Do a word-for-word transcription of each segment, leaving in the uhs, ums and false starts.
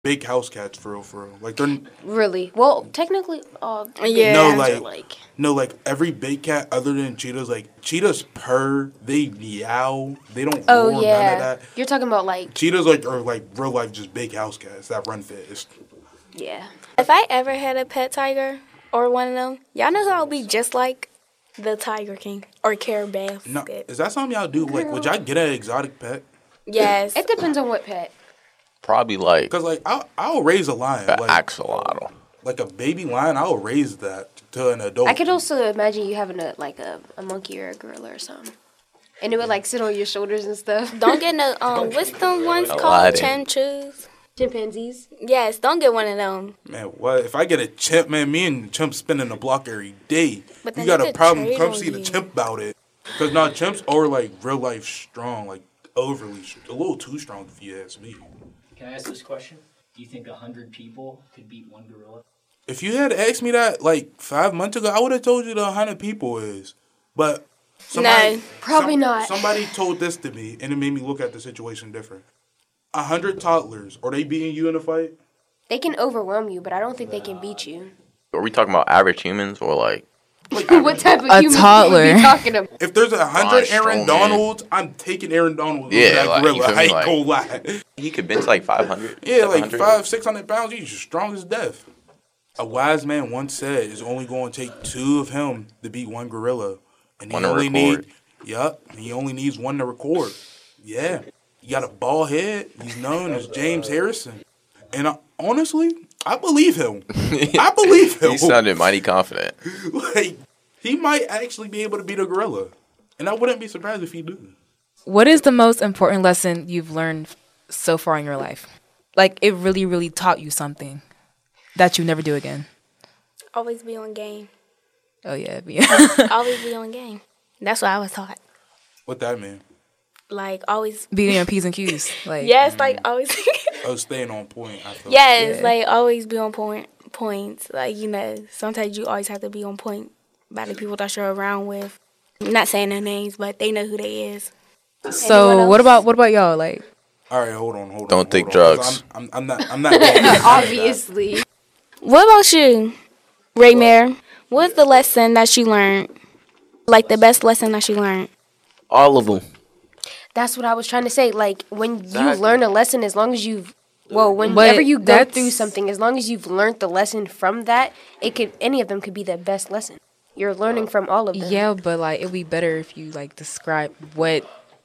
big house cats for real, for real. Like they're really well. Technically, uh, yeah. No, like, like no, like every big cat other than cheetahs, like cheetahs purr, they meow, they don't oh roar, yeah. none of that. You're talking about like Cheetahs like are like real life just big house cats that run fast. yeah. If I ever had a pet tiger or one of them, y'all know who I'll be just like the Tiger King or Carabao. No, is that something y'all do? Like, would y'all get an exotic pet? Yes. It depends on what pet. Probably like Because like I'll, I'll raise a lion, an like axolotl. like a baby lion. I'll raise that to an adult. I could also imagine you having a like a, a monkey or a gorilla or something, and it would like sit on your shoulders and stuff. Don't get no, um, what's them ones Aladdin. called? Chinchus? Chimpanzees. Yes, don't get one of them. Man, what if I get a chimp? Man, me and the chimp spinning the block every day. But You then got they a could problem? trade Come on see the you. chimp about it. Because now chimps are like real life strong, like overly, st- a little too strong if you ask me. Can I ask this question? Do you think a hundred people could beat one gorilla? If you had asked me that like five months ago, I would have told you the hundred people is. But somebody, No, probably not. Somebody told this to me, and it made me look at the situation different. A hundred toddlers, are they beating you in a fight? They can overwhelm you, but I don't think they can beat you. Are we talking about average humans or like? What type of A human toddler. are we talking about? If there's a hundred Braun Aaron Strowman. Donalds, I'm taking Aaron Donalds Yeah, over that like, you gorilla. feel I me, ain't like- gonna lie. He could bench like five hundred. Yeah, like five, six hundred pounds. He's strong as death. A wise man once said, "It's only going to take two of him to beat one gorilla, and he One to only record. need, yup, he only needs one to record." Yeah, he got a bald head. He's known as James Harrison, and I, honestly, I believe him. I believe him. He sounded mighty confident. Like he might actually be able to beat a gorilla, and I wouldn't be surprised if he do. What is the most important lesson you've learned so far in your life? Like, it really, really taught you something that you never do again. always be on game. Oh, yeah. yeah. Always be on game. That's what I was taught. What that mean? Like, always. Being on P's and Q's. Like, Yes, like, always. Oh, staying on point. I feel yes, Yeah. like, always be on point. Points. Like, you know, sometimes you always have to be on point by the people that you're around with. I'm not saying their names, but they know who they is. So, Anyone what else? about what about y'all? Like, All right, hold on, hold on. Don't hold take on, 'cause drugs. I'm, I'm, I'm not. I'm not. Going to Obviously. What about you, Raymare? What's the lesson that you learned? Like, the best lesson that you learned? All of them. That's what I was trying to say. Like, when you Exactly. learn a lesson, as long as you've, well, whenever But you go that's- through something, as long as you've learned the lesson from that, it could, any of them could be the best lesson. You're learning from all of them. yeah, but like, it'd be better if you like describe what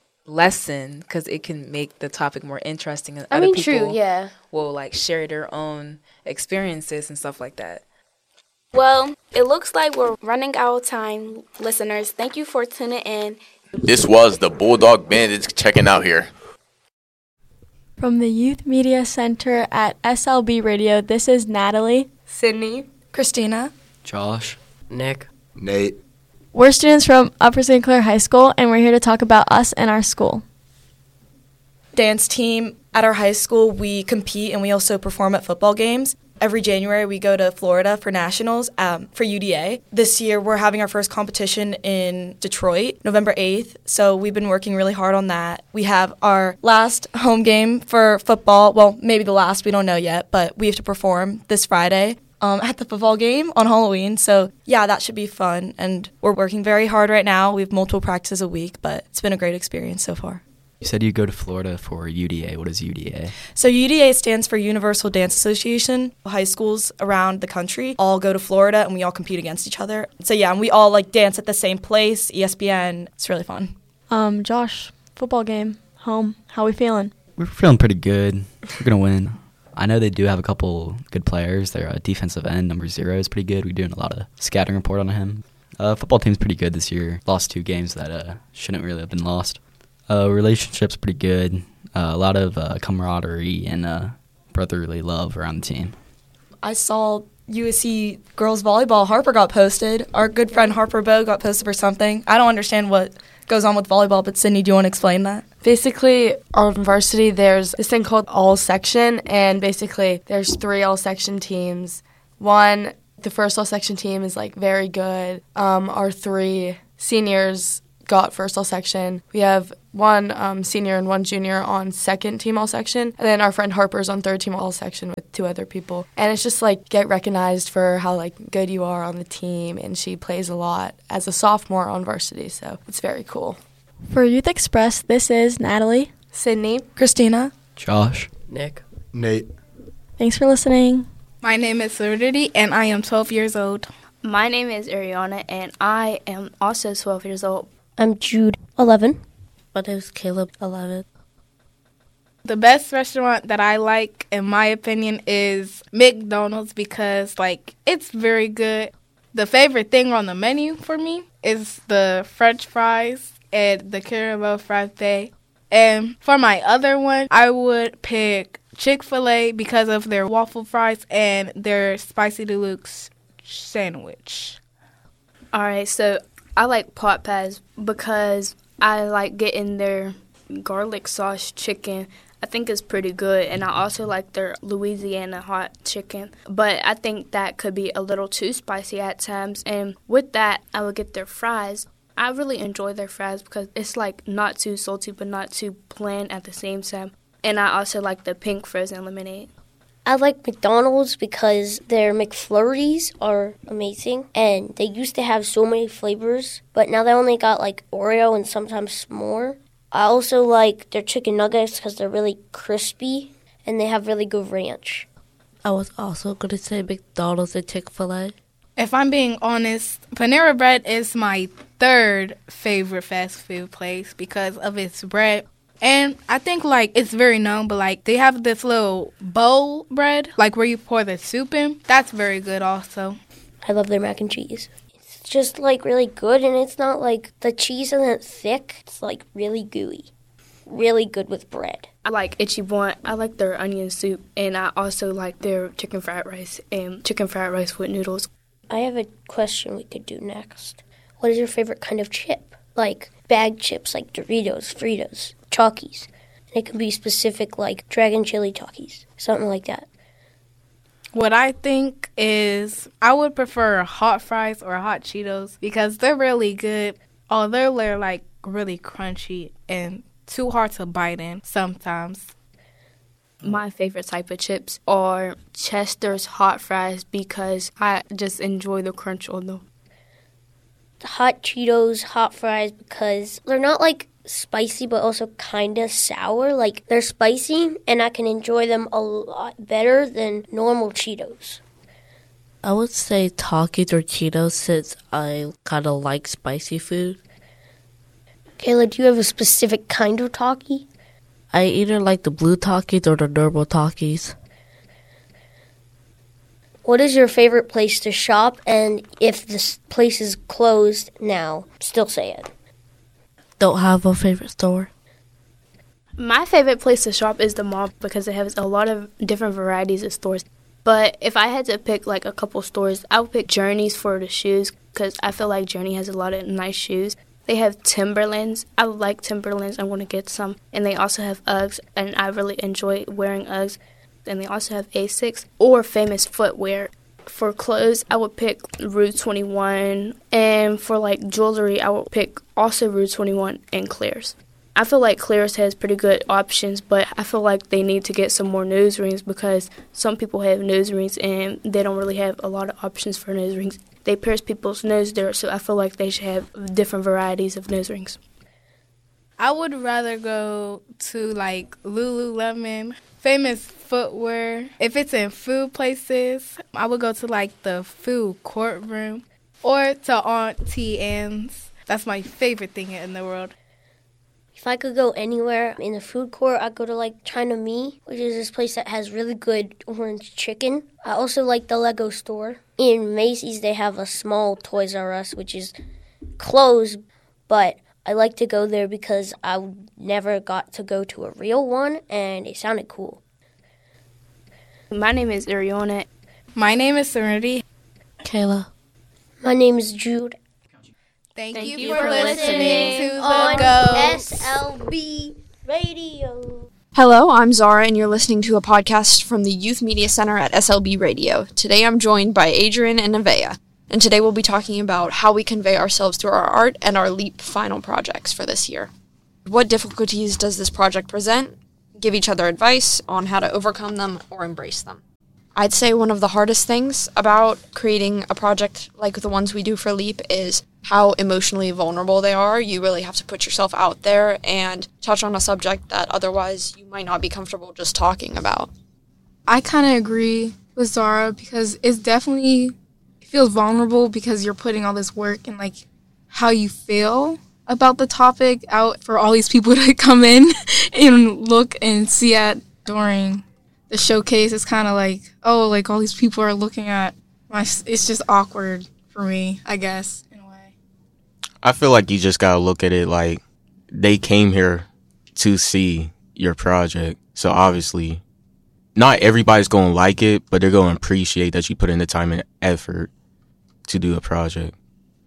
lesson, because it can make the topic more interesting. And I other mean, people true, yeah. will like share their own experiences and stuff like that. Well, it looks like we're running out of time, listeners. Thank you for tuning in. This was the Bulldog Bandits checking out here. From the Youth Media Center at S L B Radio, this is Natalie. Sydney. Christina. Josh. Nick. Nate. We're students from Upper Saint Clair High School, and we're here to talk about us and our school. Dance team at our high school, we compete and we also perform at football games. Every January, we go to Florida for nationals um, for U D A. This year, we're having our first competition in Detroit, November eighth. So we've been working really hard on that. We have our last home game for football. Well, maybe the last, we don't know yet, but we have to perform this Friday um, at the football game on Halloween. So yeah, that should be fun. And we're working very hard right now. We have multiple practices a week, but it's been a great experience so far. You said you go to Florida for U D A. What is U D A? So U D A stands for Universal Dance Association. High schools around the country all go to Florida and we all compete against each other. So yeah, and we all like dance at the same place, E S P N. It's really fun. Um, Josh, football game, home. How we feeling? We're feeling pretty good. We're going to win. I know they do have a couple good players. Their uh, defensive end, number zero, is pretty good. We're doing a lot of scouting report on him. Uh, football team's pretty good this year. Lost two games that uh, shouldn't really have been lost. Uh, relationship's pretty good. Uh, a lot of uh, camaraderie and uh, brotherly love around the team. I saw U S C girls volleyball. Harper got posted. Our good friend Harper Bow got posted for something. I don't understand what goes on with volleyball, but Sydney, do you want to explain that? Basically, on varsity, there's this thing called all section, and basically there's three all section teams. One, the first all section team is like very good. Um, our three seniors got first all section. We have one um, senior and one junior on second team all section. And then our friend Harper's on third team all section with two other people. And it's just like get recognized for how like good you are on the team. And she plays a lot as a sophomore on varsity. So it's very cool. For Youth Express, this is Natalie, Sydney, Christina, Josh. Nick. Nate. Thanks for listening. My name is Solidity, and I am twelve years old. My name is Ariana, and I am also twelve years old. I'm Jude, eleven. My name is Caleb, eleven. The best restaurant that I like, in my opinion, is McDonald's because, like, it's very good. The favorite thing on the menu for me is the French fries and the caramel frappe. And for my other one, I would pick Chick-fil-A because of their waffle fries and their spicy deluxe sandwich. All right, so I like pot pies because I like getting their garlic sauce chicken. I think it's pretty good, and I also like their Louisiana hot chicken. But I think that could be a little too spicy at times, and with that, I would get their fries. I really enjoy their fries because it's like not too salty but not too bland at the same time. And I also like the pink frozen lemonade. I like McDonald's because their McFlurries are amazing. And they used to have so many flavors, but now they only got like Oreo and sometimes more. I also like their chicken nuggets because they're really crispy and they have really good ranch. I was also going to say McDonald's and Chick-fil-A. If I'm being honest, Panera Bread is my third favorite fast food place because of its bread. And I think, like, it's very known, but, like, they have this little bowl bread, like, where you pour the soup in. That's very good also. I love their mac and cheese. It's just, like, really good, and it's not, like, the cheese isn't thick. It's, like, really gooey. Really good with bread. I like Itchy Blunt. I like their onion soup, and I also like their chicken fried rice and chicken fried rice with noodles. I have a question we could do next. What is your favorite kind of chip? Like bag chips like Doritos, Fritos, Chalkies. And it can be specific like Dragon Chili Chalkies, something like that. What I think is I would prefer hot fries or hot Cheetos because they're really good, although they're like really crunchy and too hard to bite in sometimes. My favorite type of chips are Chester's hot fries because I just enjoy the crunch on them. The hot Cheetos, hot fries, because they're not like spicy but also kind of sour. Like they're spicy and I can enjoy them a lot better than normal Cheetos. I would say Takis or Cheetos since I kind of like spicy food. Kayla, do you have a specific kind of Taki? I either like the blue Takis or the normal Takis. What is your favorite place to shop? And if this place is closed now, still say it. Don't have a favorite store. My favorite place to shop is the mall because it has a lot of different varieties of stores. But if I had to pick like a couple stores, I would pick Journeys for the shoes because I feel like Journey has a lot of nice shoes. They have Timberlands. I like Timberlands. I'm going to get some. And they also have Uggs, and I really enjoy wearing Uggs. And they also have Asics or Famous Footwear. For clothes, I would pick Rue twenty-one. And for, like, jewelry, I would pick also Rue twenty-one and Claire's. I feel like Claire's has pretty good options, but I feel like they need to get some more nose rings because some people have nose rings, and they don't really have a lot of options for nose rings. They pierce people's nose there, so I feel like they should have different varieties of nose rings. I would rather go to, like, Lululemon, Famous Footwear. If it's in food places, I would go to, like, the food courtroom or to Auntie Anne's. That's my favorite thing in the world. If I could go anywhere in the food court, I'd go to, like, China Me, which is this place that has really good orange chicken. I also like the Lego store. In Macy's, they have a small Toys R Us, which is closed, but I like to go there because I never got to go to a real one, and it sounded cool. My name is Ariana. My name is Serenity. Kayla. My name is Jude. Thank, Thank you, you for, for listening, listening to on the Ghost. S L B Radio. Hello, I'm Zara, and you're listening to a podcast from the Youth Media Center at S L B Radio. Today I'm joined by Adrian and Nevaeh. and today we'll be talking about how we convey ourselves through our art and our LEAP final projects for this year. What difficulties does this project present? Give each other advice on how to overcome them or embrace them. I'd say one of the hardest things about creating a project like the ones we do for LEAP is how emotionally vulnerable they are. You really have to put yourself out there and touch on a subject that otherwise you might not be comfortable just talking about. I kind of agree with Zara because it's definitely it feels vulnerable because you're putting all this work and like how you feel about the topic out for all these people to come in and look and see at during the showcase. It's kind of like, oh, like all these people are looking at my, it's just awkward for me, I guess, in a way. I feel like you just gotta look at it like they came here to see your project. So obviously not everybody's gonna like it, but they're gonna appreciate that you put in the time and effort to do a project.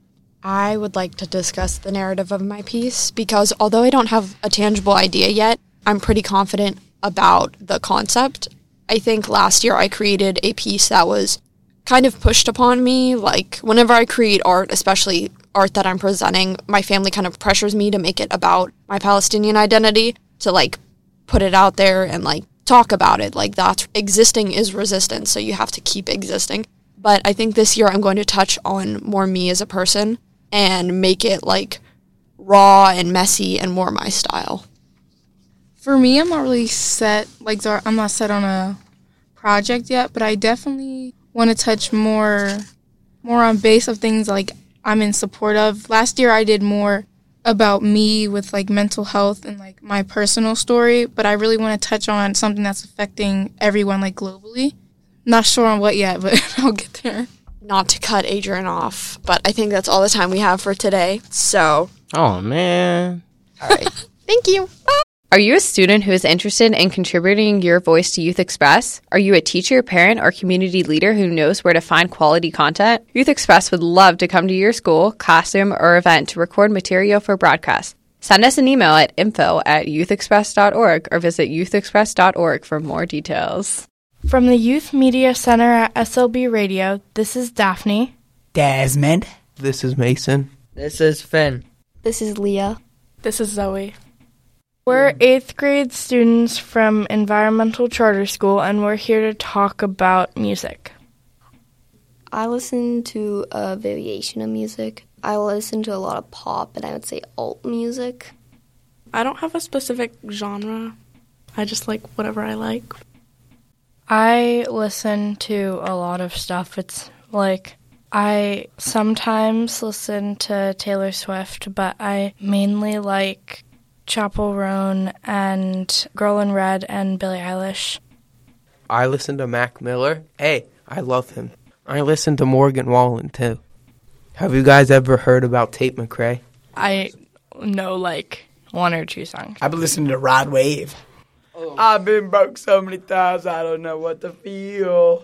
I would like to discuss the narrative of my piece because although I don't have a tangible idea yet, I'm pretty confident about the concept. I think last year I created a piece that was kind of pushed upon me. Like whenever I create art, especially art that I'm presenting, my family kind of pressures me to make it about my Palestinian identity, to like put it out there and like talk about it. Like that's existing is resistance, so you have to keep existing. But I think this year I'm going to touch on more me as a person and make it like raw and messy and more my style. For me, I'm not really set, like Zara, I'm not set on a project yet, but I definitely want to touch more more on base of things like I'm in support of. Last year I did more about me with like mental health and like my personal story, but I really want to touch on something that's affecting everyone like globally. Not sure on what yet, but I'll get there. Not to cut Adrian off, but I think that's all the time we have for today. So, oh man. All right. Thank you. Bye. Are you a student who is interested in contributing your voice to Youth Express? Are you a teacher, parent, or community leader who knows where to find quality content? Youth Express would love to come to your school, classroom, or event to record material for broadcast. Send us an email at info at youthexpress dot org or visit youth express dot org for more details. From the Youth Media Center at S L B Radio, this is Daphne. Desmond. This is Mason. This is Finn. This is Leah. This is Zoe. We're eighth grade students from Environmental Charter School, and we're here to talk about music. I listen to a variation of music. I listen to a lot of pop, and I would say alt music. I don't have a specific genre. I just like whatever I like. I listen to a lot of stuff. It's like I sometimes listen to Taylor Swift, but I mainly like Chappell Roan and Girl in Red and Billie Eilish. I listen to Mac Miller. Hey, I love him. I listen to Morgan Wallen, too. Have you guys ever heard about Tate McRae? I know, like, one or two songs. I've been listening to Rod Wave. Oh. I've been broke so many times, I don't know what to feel.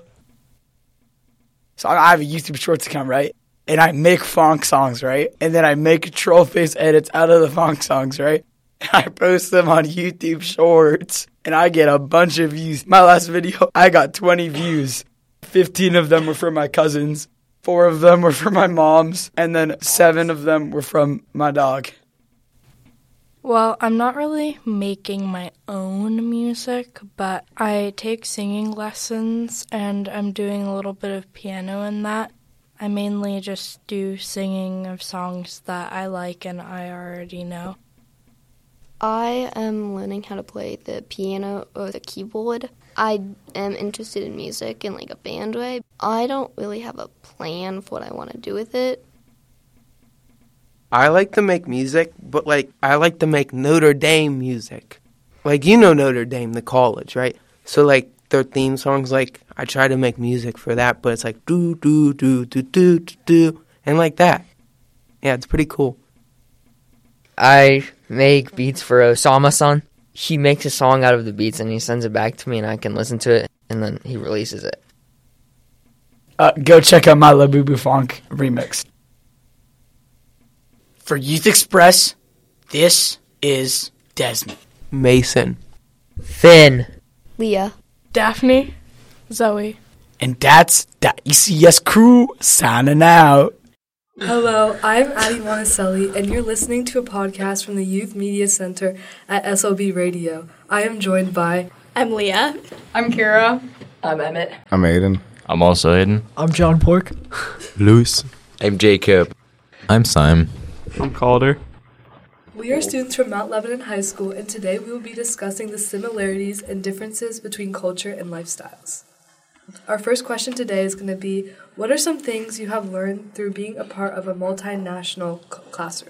So I have a YouTube Shorts account, right? And I make funk songs, right? And then I make troll face edits out of the funk songs, right? And I post them on YouTube Shorts, and I get a bunch of views. My last video, I got twenty views. fifteen of them were from my cousins, four of them were from my mom's, and then seven of them were from my dog. Well, I'm not really making my own music, but I take singing lessons, and I'm doing a little bit of piano in that. I mainly just do singing of songs that I like and I already know. I am learning how to play the piano or the keyboard. I am interested in music in like a band way. I don't really have a plan for what I want to do with it. I like to make music, but like I like to make Notre Dame music. Like you know Notre Dame, the college, right? So like their theme songs, like I try to make music for that, but it's like do do do do do do do and like that. Yeah, it's pretty cool. I make beats for Osama-san. He makes a song out of the beats and he sends it back to me and I can listen to it and then he releases it. Uh, go check out my La Boo Boo Funk remix. For Youth Express, this is Desmond. Mason. Finn. Leah. Daphne. Zoe. And that's the E C S crew signing out. Hello, I'm Addie Monticelli, and you're listening to a podcast from the Youth Media Center at S L B Radio. I am joined by... I'm Leah. I'm Kira. I'm Emmett. I'm Aiden. I'm also Aiden. I'm John Pork. Luis. I'm Jacob. I'm Simon. I'm Calder. We are students from Mount Lebanon High School, and today we will be discussing the similarities and differences between culture and lifestyles. Our first question today is going to be, what are some things you have learned through being a part of a multinational c- classroom?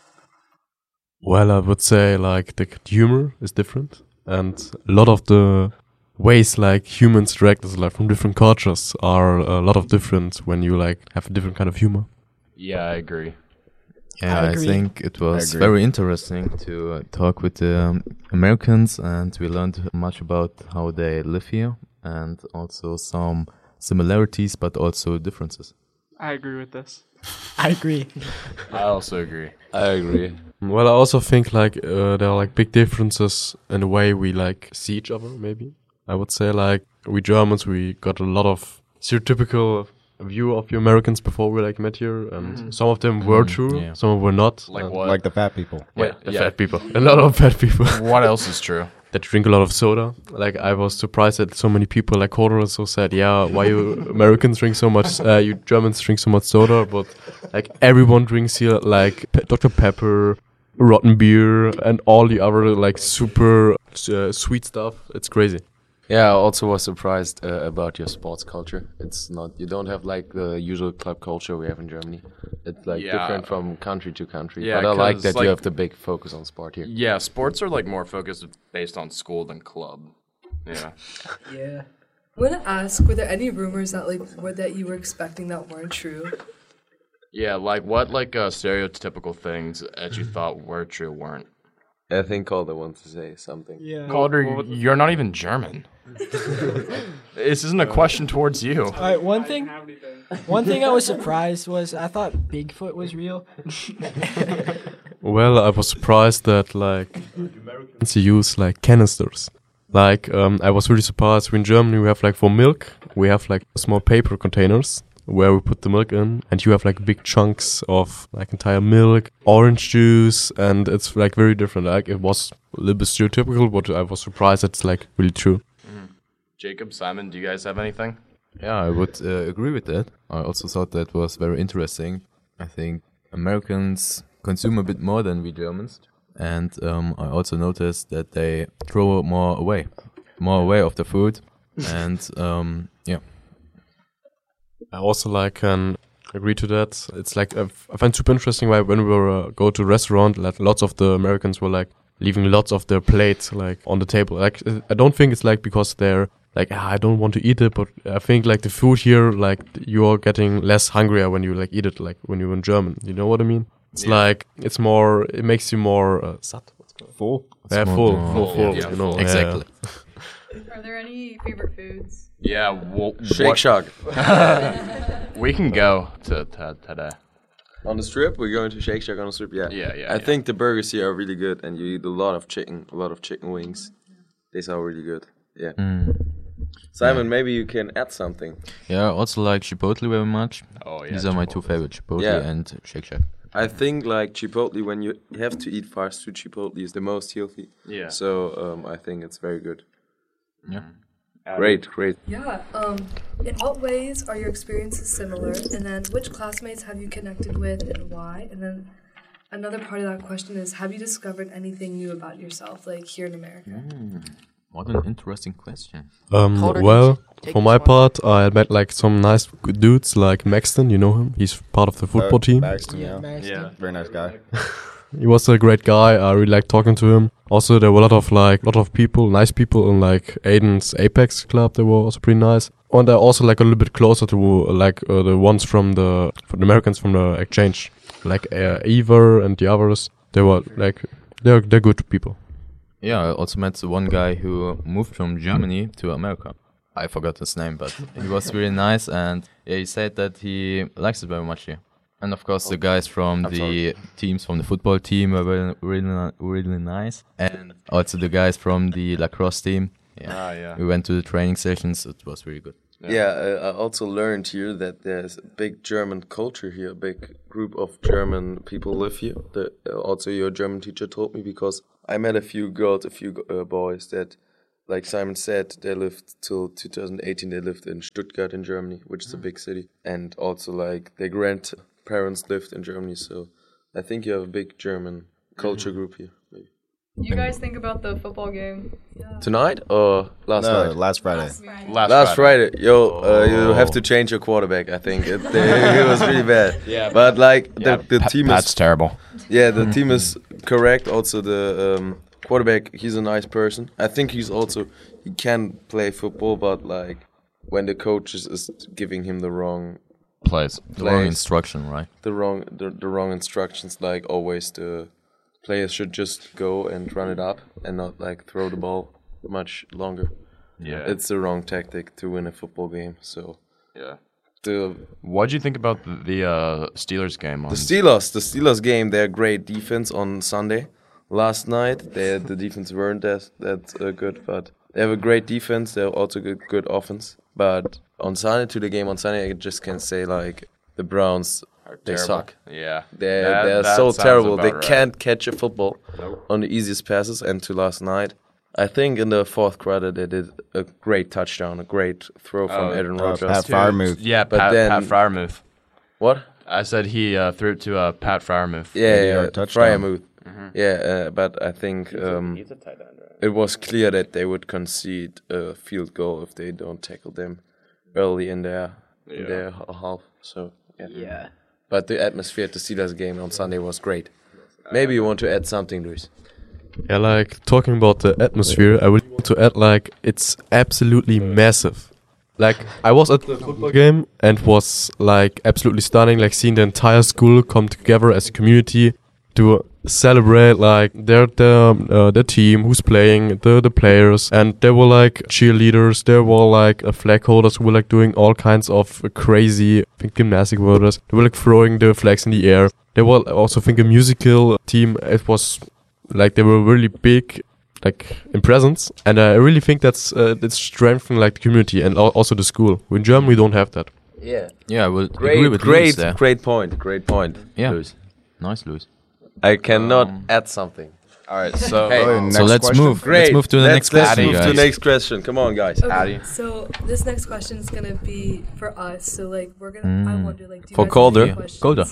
Well, I would say like the humor is different, and a lot of the ways like humans interact as like from different cultures are a lot of different when you like have a different kind of humor. Yeah, I agree. Yeah, I I, agree. think it was I agree. very interesting to uh, talk with the um, Americans, and we learned much about how they live here, and also some similarities, but also differences. I agree with this. I agree. I also agree. I agree. Well, I also think like uh, there are like big differences in the way we like see each other. Maybe I would say like we Germans we got a lot of stereotypical view of you Americans before we like met here, and Mhm. some of them were Mhm, true, yeah. some were not. Like and what? Like the fat people. Yeah, the yeah. fat people. A lot of fat people. What else is true? That drink a lot of soda. Like I was surprised that so many people like Corder so said, yeah, why you Americans drink so much, uh, you Germans drink so much soda, but like everyone drinks here like Pe- Doctor Pepper, rotten beer, and all the other like super uh, sweet stuff. It's crazy. Yeah, I also was surprised uh, about your sports culture. It's not, you don't have like the usual club culture we have in Germany. It's like Yeah. different from country to country. Yeah, but I like 'cause, that like- you have the big focus on sport here. Yeah, sports are like more focused based on school than club. Yeah. Yeah. I want to ask, were there any rumors that like were that you were expecting that weren't true? Yeah, like what like uh, stereotypical things that you thought were true weren't? I think Calder wants to say something. Yeah. Calder, you're not even German. This isn't a question towards you. All right, one thing. One thing I was surprised was I thought Bigfoot was real. Well, I was surprised that like Americans use like canisters. Like um, I was really surprised. In Germany, we have like for milk, we have like small paper containers where we put the milk in, and you have like big chunks of like entire milk, orange juice, and it's like very different. Like it was a little bit stereotypical, but I was surprised it's like really true. Jacob, Simon, do you guys have anything? Yeah, I would uh, agree with that. I also thought that was very interesting. I think Americans consume a bit more than we Germans. And um, I also noticed that they throw more away, more away of the food. And um, yeah. I also like can agree to that. It's like uh, I find super interesting why when we were uh, go to a restaurant, like lots of the Americans were like leaving lots of their plate like on the table. Like uh, I don't think it's like because they're like ah, I don't want to eat it, but I think like the food here, like you're getting less hungrier when you like eat it, like when you're in German. You know what I mean? It's Yeah. like it's more. It makes you more uh, satt. Full. Yeah, more full, more- full, full. Yeah, you know, full. Exactly. Yeah. Are there any favorite foods? Yeah, well, Shake what- Shack. We can go to, to today. On the strip, we're going to Shake Shack on the strip. Yeah, Yeah, yeah, I yeah. think the burgers here are really good, and you eat a lot of chicken, a lot of chicken wings. These are really good. Yeah. Mm. Simon, maybe you can add something. Yeah, I also like Chipotle very much. Oh, yeah, These are my two Chipotle. favorite, Chipotle Yeah. and Shake Shack. I think like Chipotle, when you have to eat fast food, Chipotle is the most healthy. Yeah. So um, I think it's very good. Yeah. Great, great. Yeah. Um, in what ways are your experiences similar? And then which classmates have you connected with and why? And then another part of that question is, have you discovered anything new about yourself, like here in America? Mm. What an interesting question. Um, Calder, well, take for this my one. Uh, part, I met like some nice good dudes like Maxton. You know him? He's part of the football Uh, team. Baxton, Yeah, yeah. Maxton. Yeah. Very nice guy. He was a great guy. I really liked talking to him. Also, there were a lot of like, lot of people, nice people in like Aiden's Apex club. They were also pretty nice. And I also like a little bit closer to like uh, the ones from the, from the Americans from the exchange, like uh, Ever and the others. They were like, they're they're good people. Yeah, I also met the one guy who moved from Germany to America. I forgot his name, but he was really nice, and yeah, he said that he likes it very much here. And of course, the guys from I'm the sorry. teams from the football team were really, really, really nice, and also the guys from the lacrosse team. Yeah, Ah, yeah. we went to the training sessions. It was really good. Yeah, yeah uh, I also learned here that there's a big German culture here, a big group of German people live here. The, uh, also, your German teacher told me, because I met a few girls, a few uh, boys that, like Simon said, they lived till two thousand eighteen, they lived in Stuttgart in Germany, which is a big city. And also, like, their grandparents lived in Germany, so I think you have a big German culture mm-hmm. group here. Maybe. You guys think about the football game? Yeah. Tonight or last no, night? last Friday. Last Friday. Last, last Friday. Friday. Yo, uh, you have to change your quarterback, I think. It, it was really bad. Yeah, but like yeah, the, the pa- team Pat's is... terrible. Yeah, the team is correct. Also, the um, quarterback, he's a nice person. I think he's also... He can play football, but like when the coach is, is giving him the wrong... Plays. The plays, wrong instruction, right? The wrong, the, the wrong instructions, like always the... Players should just go and run it up and not like throw the ball much longer. Yeah, it's the wrong tactic to win a football game. So yeah. The what do you think about the, the uh, Steelers game? On the Steelers, the Steelers game. They're great defense on Sunday. Last night, they the defense weren't that that uh, good, but they have a great defense. They have also good good offense. But on Sunday, to the game on Sunday, I just can say like the Browns. They terrible. suck. Yeah. They're, that, they're that so terrible. They right. can't catch a football nope. on the easiest passes. And to last night, I think in the fourth quarter, they did a great touchdown, a great throw from uh, Aaron uh, Rodgers. Pat Freiermuth. Yeah, but Pat, then, Pat Freiermuth. What? I said he uh, threw it to uh, Pat Freiermuth. Yeah, yeah, Freiermuth. Mm-hmm. Yeah, uh, but I think um, he's a, he's a tight end, right? It was clear that they would concede a field goal if they don't tackle them early in their, yeah. in their half. So, yeah. yeah. But the atmosphere at the Steelers game on Sunday was great. Maybe you want to add something, Luis? Yeah, like talking about the atmosphere, I would want to add like it's absolutely massive. Like I was at the football game and was like absolutely stunning, like seeing the entire school come together as a community to celebrate like their their, uh, their team who's playing, the the players, and there were like cheerleaders, there were like uh, flag holders who were like doing all kinds of uh, crazy I think gymnastic murders. They were like throwing the flags in the air. There were also I think a musical team. It was like they were really big like in presence, and I really think that's uh, it's strengthening like the community and al- also the school. In Germany we don't have that. Yeah, yeah, I would great, agree with great, Luis there. Great point, great point. Yeah, Luis. Nice, Luis. I cannot um, add something. All right, so hey, oh, so let's question. move. Great. Let's move to the let's, next let's question, move guys. to the next question. Come on, guys. Okay, Addy. so this next question is gonna be for us. So like we're gonna. Mm. I wonder like do you For guys Calder. have any questions Calder.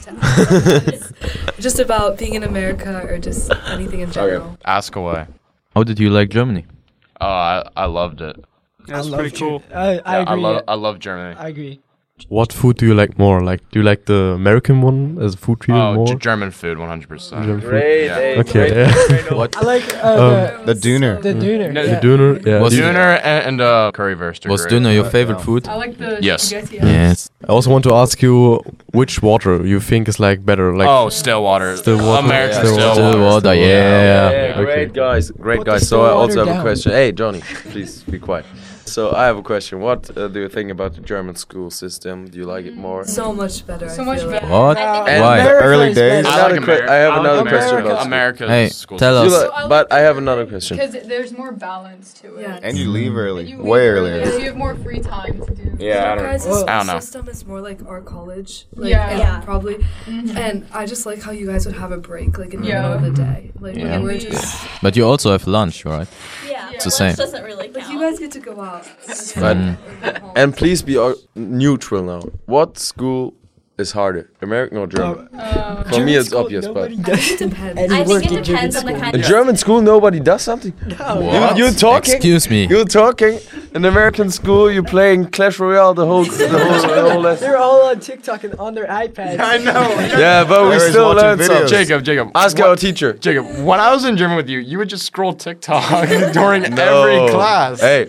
to ask? Just about being in America or just anything in general. Okay. Ask away. How did you like Germany? Oh, I I loved it. That's I pretty cool. I, I yeah, agree. I love I love Germany. I agree. What food do you like more? Like, do you like the American one as a food trio Oh, more? G- German food, one hundred percent. German food? Great, Yeah. hey, Okay, great, yeah. great, What? I like uh, Um, The Döner. the, the Döner. No, The yeah. Döner, yeah. Was Do you- Döner and, and uh, currywurst are Was great. Döner your Uh, favorite yeah. food? I like the Yes. spaghetti. Yes. I also want to ask you which water you think is like better. Like, oh, still water. Still water. American Still still, water. water. Still water, yeah. Yeah, Okay. great guys, great Put the guys. So still I also water have a down. question. Hey, Johnny, please be quiet. So I have a question. What uh, do you think about the German school system? Do you like it more? So much better. So I much feel better. What? And Why? The early America is days. better. I, Another like que- Ameri- I have I like another America. question about America's Hey, school tell system. You us. like- So I but like I have Germany another question. Because there's more balance to it. Yeah. And you leave early, You way leave earlier. So you have more free time to do. Yeah, I don't, Guys, Well, this I don't know. system is more like our college. Like, Yeah. and Yeah. Probably. Mhm. And I just like how you guys would have a break, like in the Yeah. middle of the day. Like Yeah. when we're just. But you also have lunch, right? Yeah, It's the same. doesn't really count. Like you guys get to go out. But, Mm. and please be uh, neutral now. What school is harder, American or German? Uh, For me, it's obvious, but I think it depends. I think it depends on the kind in of German school, nobody does something. What? You, you talking? Excuse me. You talking? In American school, you playing Clash Royale the whole the whole, the whole lesson. They're all on TikTok and on their iPads. I know. Yeah, but we Everybody's still watching learn something. videos. Jacob, Jacob. Ask what- our teacher. Jacob, when I was in German with you, you would just scroll TikTok during No. every class. Hey,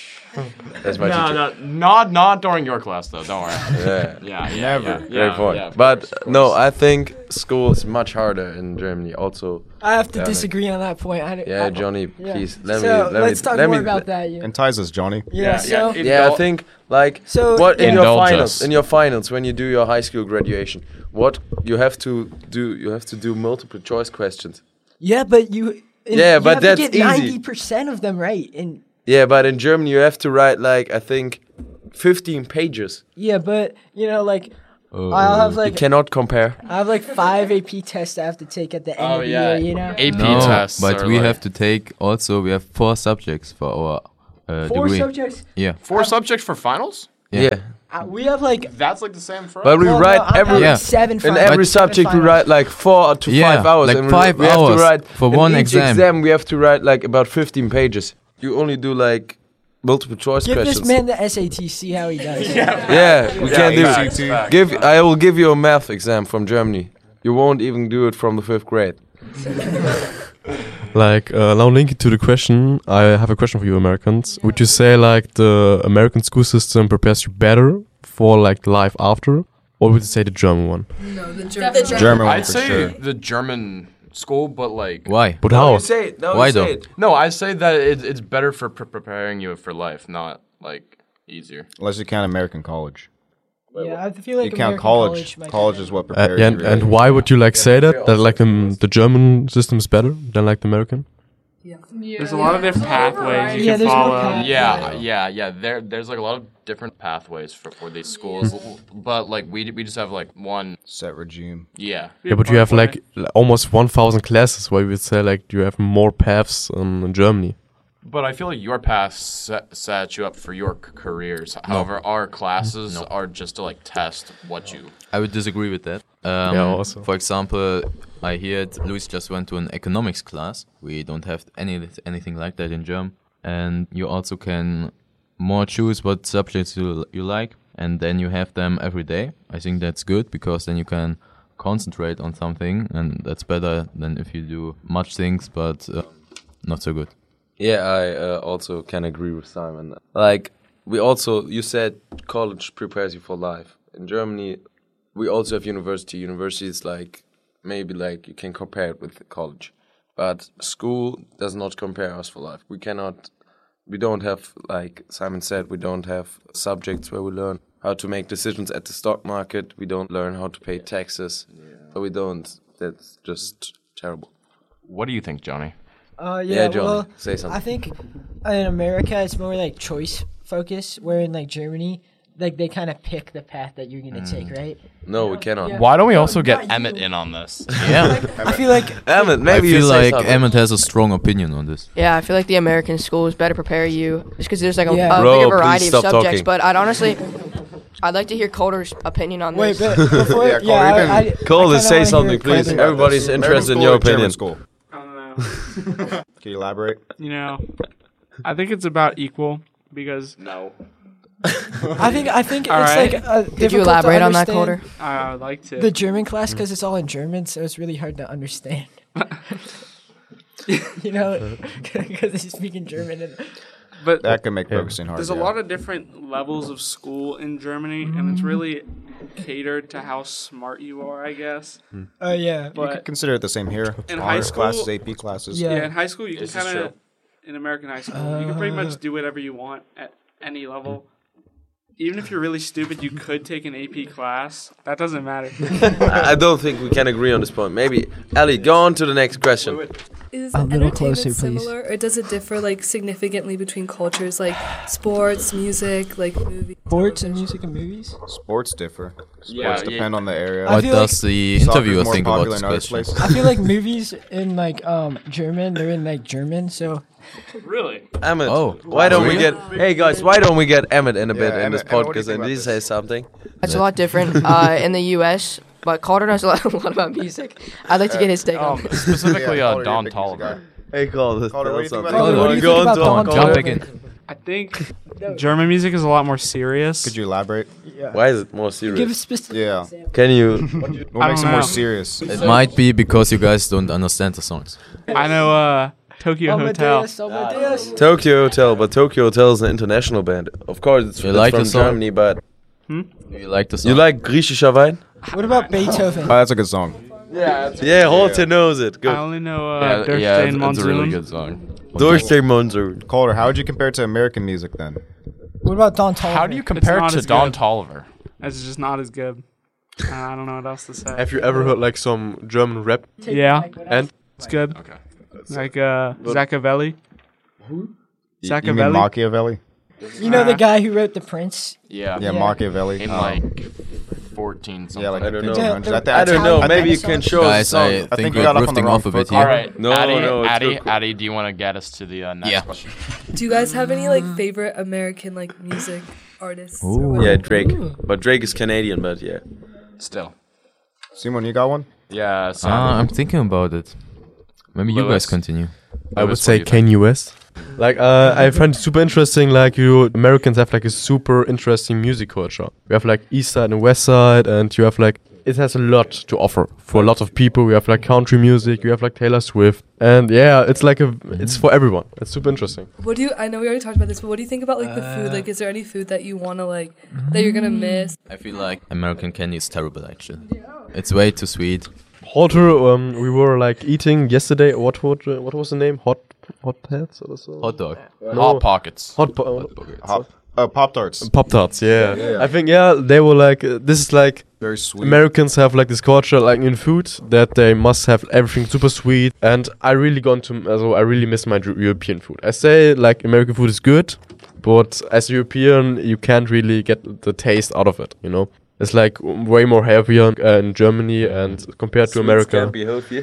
that's my no, teacher. no, not not during your class though. Don't worry. Yeah. Yeah, yeah, Never. yeah, Great yeah, point. yeah, of but course, of no, course. I think school is much harder in Germany. Also, I have to Yeah, disagree on that point. I, yeah, I, Johnny, yeah. please let so me. Let let's me, talk let more me, about that. Yeah. Entice us, Johnny. Yeah. Yeah, so yeah, Yeah, I Indul- think like So, what in yeah. your Indulge finals, us. in your finals when you do your high school graduation, what you have to do, you have to do multiple choice questions. yeah, but you. and Yeah, you but have that's to get easy. ninety percent of them right, and Yeah, but in Germany you have to write like I think fifteen pages. Yeah, but you know, like Uh, I'll have like you cannot compare. I have like five A P tests I have to take at the end Oh, of the yeah. year. You know, A P no, tests but are we like- have to take also. We have four subjects for our uh, Four degree. subjects? Yeah. Four subjects for finals? Yeah. Uh, we have like That's like the same for But we Well, write no, I'm every having Yeah. seven in finals. every But- seven subject we finals. write like four to Yeah, five hours. like and five we have hours to write for in one each exam. exam. We have to write like about fifteen pages. You only do like multiple choice give questions. this man the S A T. See how he does. Yeah, we Yeah, can't do facts, it. facts. Give I will give you a math exam from Germany. You won't even do it from the fifth grade. Like, uh, now linking to the question, I have a question for you Americans. Would you say like the American school system prepares you better for like life after? Or would you say the German one? No, the German. The German one I'd for say sure. the German school, but like Why? But No, how? you say it. No, Why you say though? it. No, I say that it, it's better for pre- preparing you for life, not like easier. Unless you count American college. Yeah, I feel like You count American college. might- College is what Uh, prepares yeah, and, you. and really. why would you like say that? That like um, the German system is better than like the American? There's a lot of different pathways you Yeah, can there's more follow. path- Yeah, yeah, yeah. There, there's like a lot of different pathways for, for these schools, but like we we just have like one set regime. Yeah. Yeah, but you have like l- almost one thousand classes. Why we would say like you have more paths um, in Germany? But I feel like your path set, set you up for your c- careers. However, our classes are just to like test what you. I would disagree with that. Um, Yeah, also. For example, I heard Luis just went to an economics class. We don't have any anything like that in German. And you also can more choose what subjects you you like, and then you have them every day. I think that's good because then you can concentrate on something, and that's better than if you do much things but uh, not so good. Yeah, I uh, also can agree with Simon. Like, we also, you said college prepares you for life. In Germany, we also have university. University is like, maybe like you can compare it with college. But school does not compare us for life. We cannot, we don't have, like Simon said, we don't have subjects where we learn how to make decisions at the stock market. We don't learn how to pay taxes. Yeah. We don't, that's just terrible. What do you think, Johnny? Uh, yeah, Yeah, Johnny, well, say something. I think in America it's more like choice focus, where in like Germany, like they kind of pick the path that you're gonna take, right? No, we cannot. Why don't we No, also get not Emmett you. in on this? Yeah. I feel like Emmett, I maybe you feel say like something. Emmett has a strong opinion on this. Yeah, I feel like the American schools better prepare you just because there's like a, Yeah. a Bro, bigger variety please of stop subjects. talking. But I'd honestly, I'd like to hear Calder's opinion on wait, this. but before Yeah, yeah, Cole, I, you've I, been- I Cole, kinda say wanna something, hear please. Calder. Everybody's American interested in school your or German opinion. school? I don't know. Can you elaborate? You know, I think it's about equal because No. I think I think All it's right. like uh, Could you difficult to elaborate on that, understand Calder? I would like to. The German class because it's all in German, so it's really hard to understand. You know, because they speak in German. And but That can make focusing hard. there's yeah. a lot of different levels of school in Germany, and it's really catered to how smart you are, I guess. oh yeah, You But could consider it the same here. in Honors high school- classes, A P classes. Yeah. yeah, in high school you can This is kind of, true. in American high school, you can pretty much do whatever you want at any level. Even if you're really stupid, you could take an A P class. That doesn't matter. I I don't think we can agree on this point. Maybe, Ali, go on to the next question. Is A little entertainment closer, please. similar, or does it differ like significantly between cultures, like sports, music, like movies? sports and music and movies. Sports differ. Sports Yeah, yeah. depend on the area. I What feel does the interviewer Soccer's more think about popular this in other question? places. I feel like movies in like um German, they're in like German, so Really? Emmett, Oh, why don't we really? get? Hey guys, why don't we get Emmett in a Yeah, bit in Emmett, this Emmett, what do you podcast think and about he this? say something? It's a lot different uh, in the U S, but Calder knows a lot, a lot about music. I'd like to get his take on Um, this. specifically, Yeah, uh, Calder, Don you're a big music guy. Tolliver. Hey, call this. Calder, what do you think about Calder, what do you Go think on, about go on, Don Calder. Jump again. I think German music is a lot more serious. Could you elaborate? yeah. Why is it more Give a serious? specific. Yeah. Can you? What I makes don't it more know. serious? It might be because you guys don't understand the songs. I know uh, Tokyo Hotel. Amadeus, Amadeus. Tokyo Hotel, but Tokyo Hotel is an international band. Of course, it's, You it's like from the song? Germany, but Hmm? Do you like the song? you like griechischer Wein? What about Beethoven? Oh, that's a good song. Yeah, yeah, Holte knows it. I Good. only know uh, Yeah, Durch yeah, den it's, it's a really Monsun. good song. Durch den Monsun. Calder, how would you compare it to American music then? What about Don Toliver? How do you compare it not to as Don good. Tolliver? It's just not as good. Uh, I don't know what else to say. Have you ever heard like some German rap? Yeah, And it's good. Okay. Like uh, But- Zaccavelli. Y- You mean Zaccavelli? Machiavelli? You know the guy who wrote The Prince? Yeah. Yeah, Machiavelli. In Um, like fourteen something. Yeah, like I don't know. fifteen hundreds. The- I, I don't know. I Maybe you think- can show us a Guys, song. I, think think we we're got off on the drifting wrong off a foot bit here. here. All right, No, Addie, no, it's Addie, cool. Addie, do you want to get us to the uh, next Yeah. question? Do you guys have any like favorite American like music artists? or Ooh. whatever? Yeah, Drake. But Drake is Canadian, but yeah. Still. Simon, you got one? Yeah. Uh, I'm thinking about it. Maybe you Lewis. guys continue. I would Lewis, say what do you Kanye West. Like, uh, I find it super interesting. Like, you Americans have like a super interesting music culture. We have like East Side and West Side, and you have like it has a lot to offer for a lot of people. We have like country music. We have like Taylor Swift, and yeah, it's like a it's for everyone. It's super interesting. What do you? I know we already talked about this, but what do you think about like the food? Like, is there any food that you wanna like that you're gonna miss? I feel like American candy is terrible, actually. It's way too sweet. Hotter, um, we were like eating yesterday. What what uh, what was the name? Hot hot pets or so? Hot dog. Hot Pockets. Hot po- Hop, uh, Pop Tarts. Pop Tarts, yeah. Yeah, yeah. I think yeah, they were like uh, this is like Very sweet. Americans have like this culture like in food that they must have everything super sweet, and I really gone to also I really miss my Ju- European food. I say like American food is good, but as a European you can't really get the taste out of it. You know, it's like w- way more heavier uh, in Germany and compared to Swedes America. can't be healthy.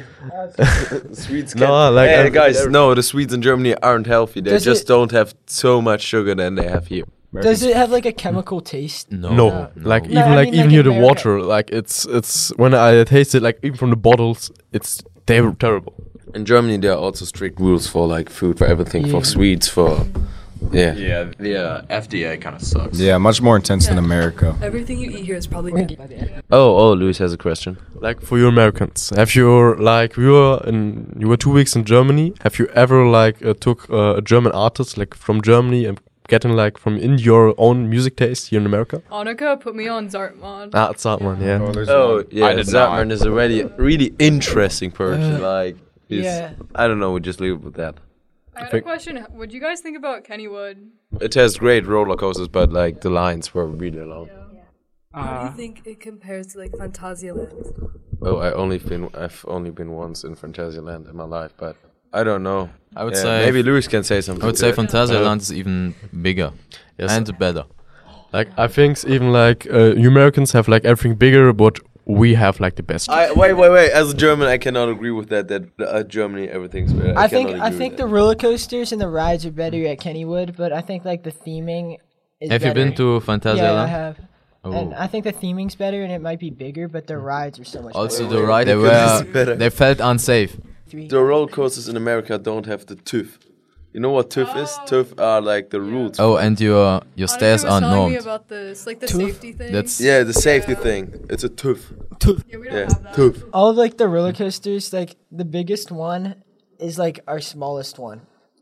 Swedes No, can't. like, hey I- guys, I- no, the Swedes in Germany aren't healthy. They Does just it- don't have so much sugar than they have here. Does it have like a chemical taste? No. No, No. like No, even I like mean, even like here the America. water, like it's it's when I taste it, like even from the bottles, it's ter- terrible. In Germany, there are also strict rules for like food, for everything, Yeah. for sweets, for yeah. Yeah, the uh, F D A kind of sucks. Yeah, much more intense than America. Everything you eat here is probably good. Oh, oh, Luis has a question. Like for you Americans, have you like we were in you were two weeks in Germany? Have you ever like uh, took uh, a German artist like from Germany and getting like from in your own music taste here in America? Annika put me on Zartman. Ah, it's that one, yeah. Oh, yeah, I did Zatman not. is a really, really interesting person. like, he's, Yeah. I don't know, we just leave it with that. I had a think- question. What do you guys think about Kennywood? It has great roller coasters, but like the lines were really long. How do you think it compares to like Phantasialand? Oh, I only been, I've only been once in Phantasialand in my life, but I don't know. I would Yeah, say maybe Luis can say something. I would to say that. Phantasialand is even bigger Yes. and better. Like I think even like uh, you Americans have like everything bigger, but we have like the best. I, wait, wait, wait. As a German, I cannot agree with that. That uh, Germany, everything's better. I think cannot I agree think with the roller coasters and the rides are better at Kennywood, but I think like the theming is Have you better. been to Phantasialand? Yeah, I have. And Oh. I think the theming's better and it might be bigger, but the rides are so much Also, better. the ride they Because it's were better. they felt unsafe. that. The roller coasters in America don't have the tooth. You know what tooth is? Tooth are like the roots. Oh, and your your stairs was aren't telling me normed. about this, like the Tooth? safety thing. That's Yeah, the safety thing. It's a tooth. Tooth. Yeah, we don't Yeah, have that. tooth. All of like the roller coasters, like the biggest one is like our smallest one.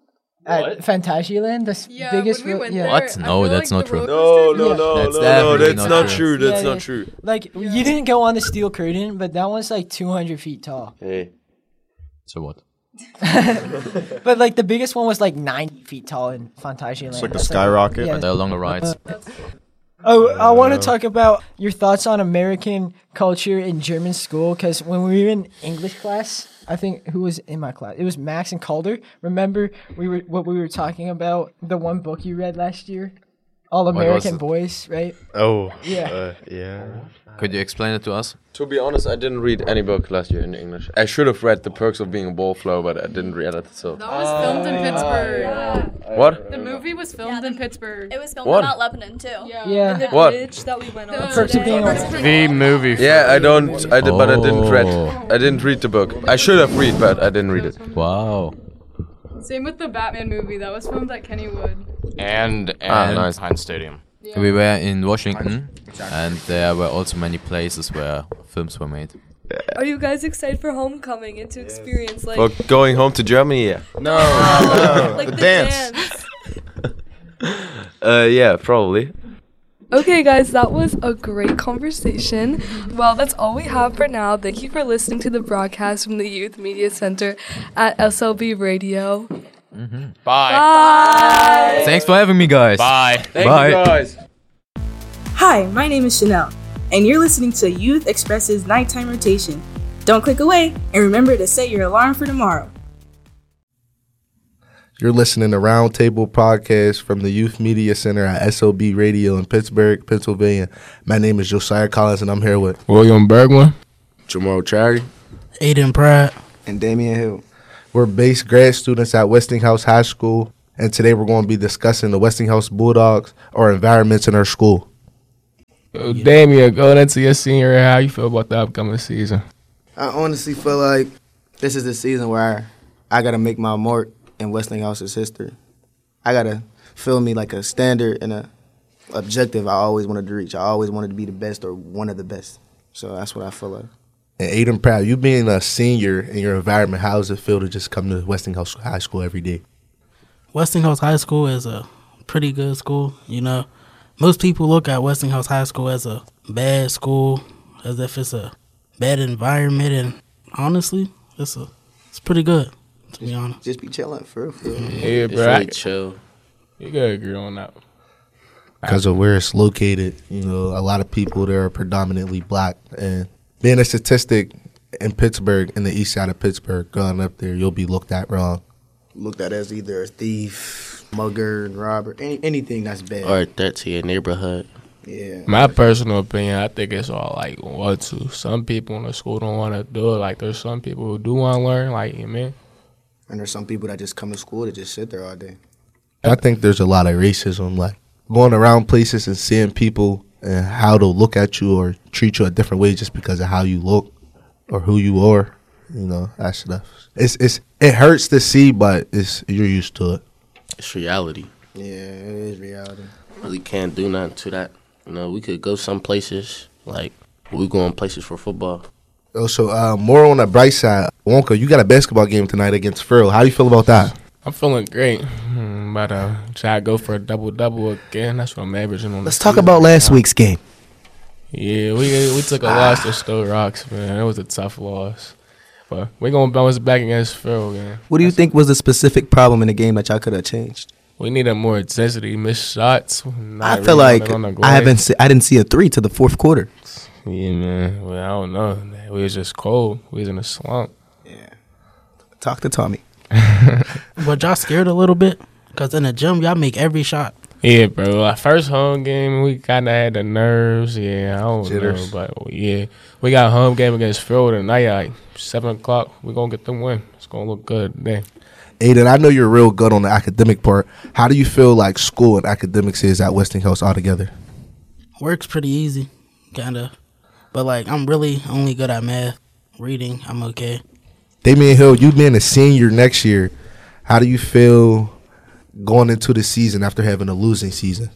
At What? Phantasialand, the s- Yeah, biggest when we ro- went yeah. there, What? I No, feel that's like not the true. roller No, no, Yeah. no, That's no, no. definitely That's not not true. true. That's Yeah, not yeah. true. Like you didn't go on the steel curtain, but that one's like two hundred feet tall. Hey. So what? But like the biggest one was like ninety feet tall in Phantasialand. It's like the That's skyrocket. yeah. But there are longer rides. Oh, I want to talk about your thoughts on American culture in German school because when we were in English class, I think who was in my class? It was Max and Calder. Remember we were what we were talking about? The one book you read last year, All was American it? Boys, right? Oh, Yeah. uh, yeah. Could you explain it to us? To be honest, I didn't read any book last year in English. I should have read The Perks of Being a Wallflower, but I didn't read it. So That was filmed in Pittsburgh. what? The movie was filmed in Pittsburgh. It was filmed What? in Mount Lebanon too. Yeah. Yeah. And the What? bridge that we went on. Perks of today. Being a The movie. Yeah, I don't. I did, but I didn't read. Oh. I didn't read the book. I should have read, but I didn't read it. Wow. Same with the Batman movie. That was filmed at Kennywood. And and Ah, nice. Heinz Stadium. We were in Washington, and there were also many places where films were made. Are you guys excited for homecoming and to experience like For going home to Germany, yeah. No, no, like the the dance. dance? Uh, yeah, probably. Okay, guys, that was a great conversation. Well, that's all we have for now. Thank you for listening to the broadcast from the Youth Media Center at S L B Radio. Bye. Bye. Thanks for having me, guys. Bye. Thank Bye. you guys. Hi, my name is Chanel, and you're listening to Youth Express's Nighttime Rotation. Don't click away, and remember to set your alarm for tomorrow. You're listening to Roundtable Podcast from the Youth Media Center at S O B Radio in Pittsburgh, Pennsylvania. My name is Josiah Collins, and I'm here with William Bergman, Jamal Charity, Aiden Pratt, and Damian Hill. We're base grad students at Westinghouse High School, and today we're going to be discussing the Westinghouse Bulldogs, or environments in our school. Yo, Damian, going into your senior year, how you feel about the upcoming season? I honestly feel like this is the season where I, I got to make my mark in Westinghouse's history. I got to feel me like a standard and a objective I always wanted to reach. I always wanted to be the best or one of the best. So that's what I feel like. And Aiden Pratt, you being a senior in your environment, how does it feel to just come to Westinghouse High School every day? Westinghouse High School is a pretty good school. You know, most people look at Westinghouse High School as a bad school, as if it's a bad environment, and honestly, it's a it's pretty good. To be honest, just be chilling for real. For real. Yeah, bro. It's really chill. You gotta agree on that. Because of where it's located, you know, a lot of people there are predominantly black. And being a statistic in Pittsburgh, in the east side of Pittsburgh, going up there, you'll be looked at wrong. Looked at as either a thief, mugger, and robber, any, anything that's bad. Or a threat to your neighborhood. Yeah. My personal opinion, I think it's all like what to. Some people in the school don't want to do it. Like there's some people who do want to learn. Like you mean. And there's some people that just come to school to just sit there all day. I think there's a lot of racism, like going around places and seeing people and how they'll look at you or treat you a different way just because of how you look or who you are. You know, that stuff. It's it's it hurts to see, but it's you're used to it. It's reality. Yeah, it is reality. Really can't do nothing to that. You know, we could go some places, like we going places for football. Also, uh, more on the bright side, Wonka, you got a basketball game tonight against Furl. How do you feel about that? I'm feeling great. I'm about to try to go for a double-double again. That's what I'm averaging on. Let's talk about last week's game. Yeah, we we took a ah. loss to Stowe Rocks, man. It was a tough loss. But we're going to bounce back against Furl again. What do you That's think was the specific problem in the game that y'all could have changed? We needed more intensity, missed shots. I feel like I haven't see, I didn't see a three to the fourth quarter. Yeah, man. Well, I don't know. We was just cold. We was in a slump. Yeah. Talk to Tommy. But y'all scared a little bit? Because in the gym, y'all make every shot. Yeah, bro. Our first home game, we kind of had the nerves. Yeah, I don't Jitters. know. But, yeah, we got a home game against Phil tonight at like seven o'clock. We're going to get the win. It's going to look good today. Aiden, I know you're real good on the academic part. How do you feel like school and academics is at Westinghouse altogether? Work's pretty easy, kind of. But, like, I'm really only good at math. Reading, I'm okay. Damian Hill, you being a senior next year, how do you feel going into the season after having a losing season?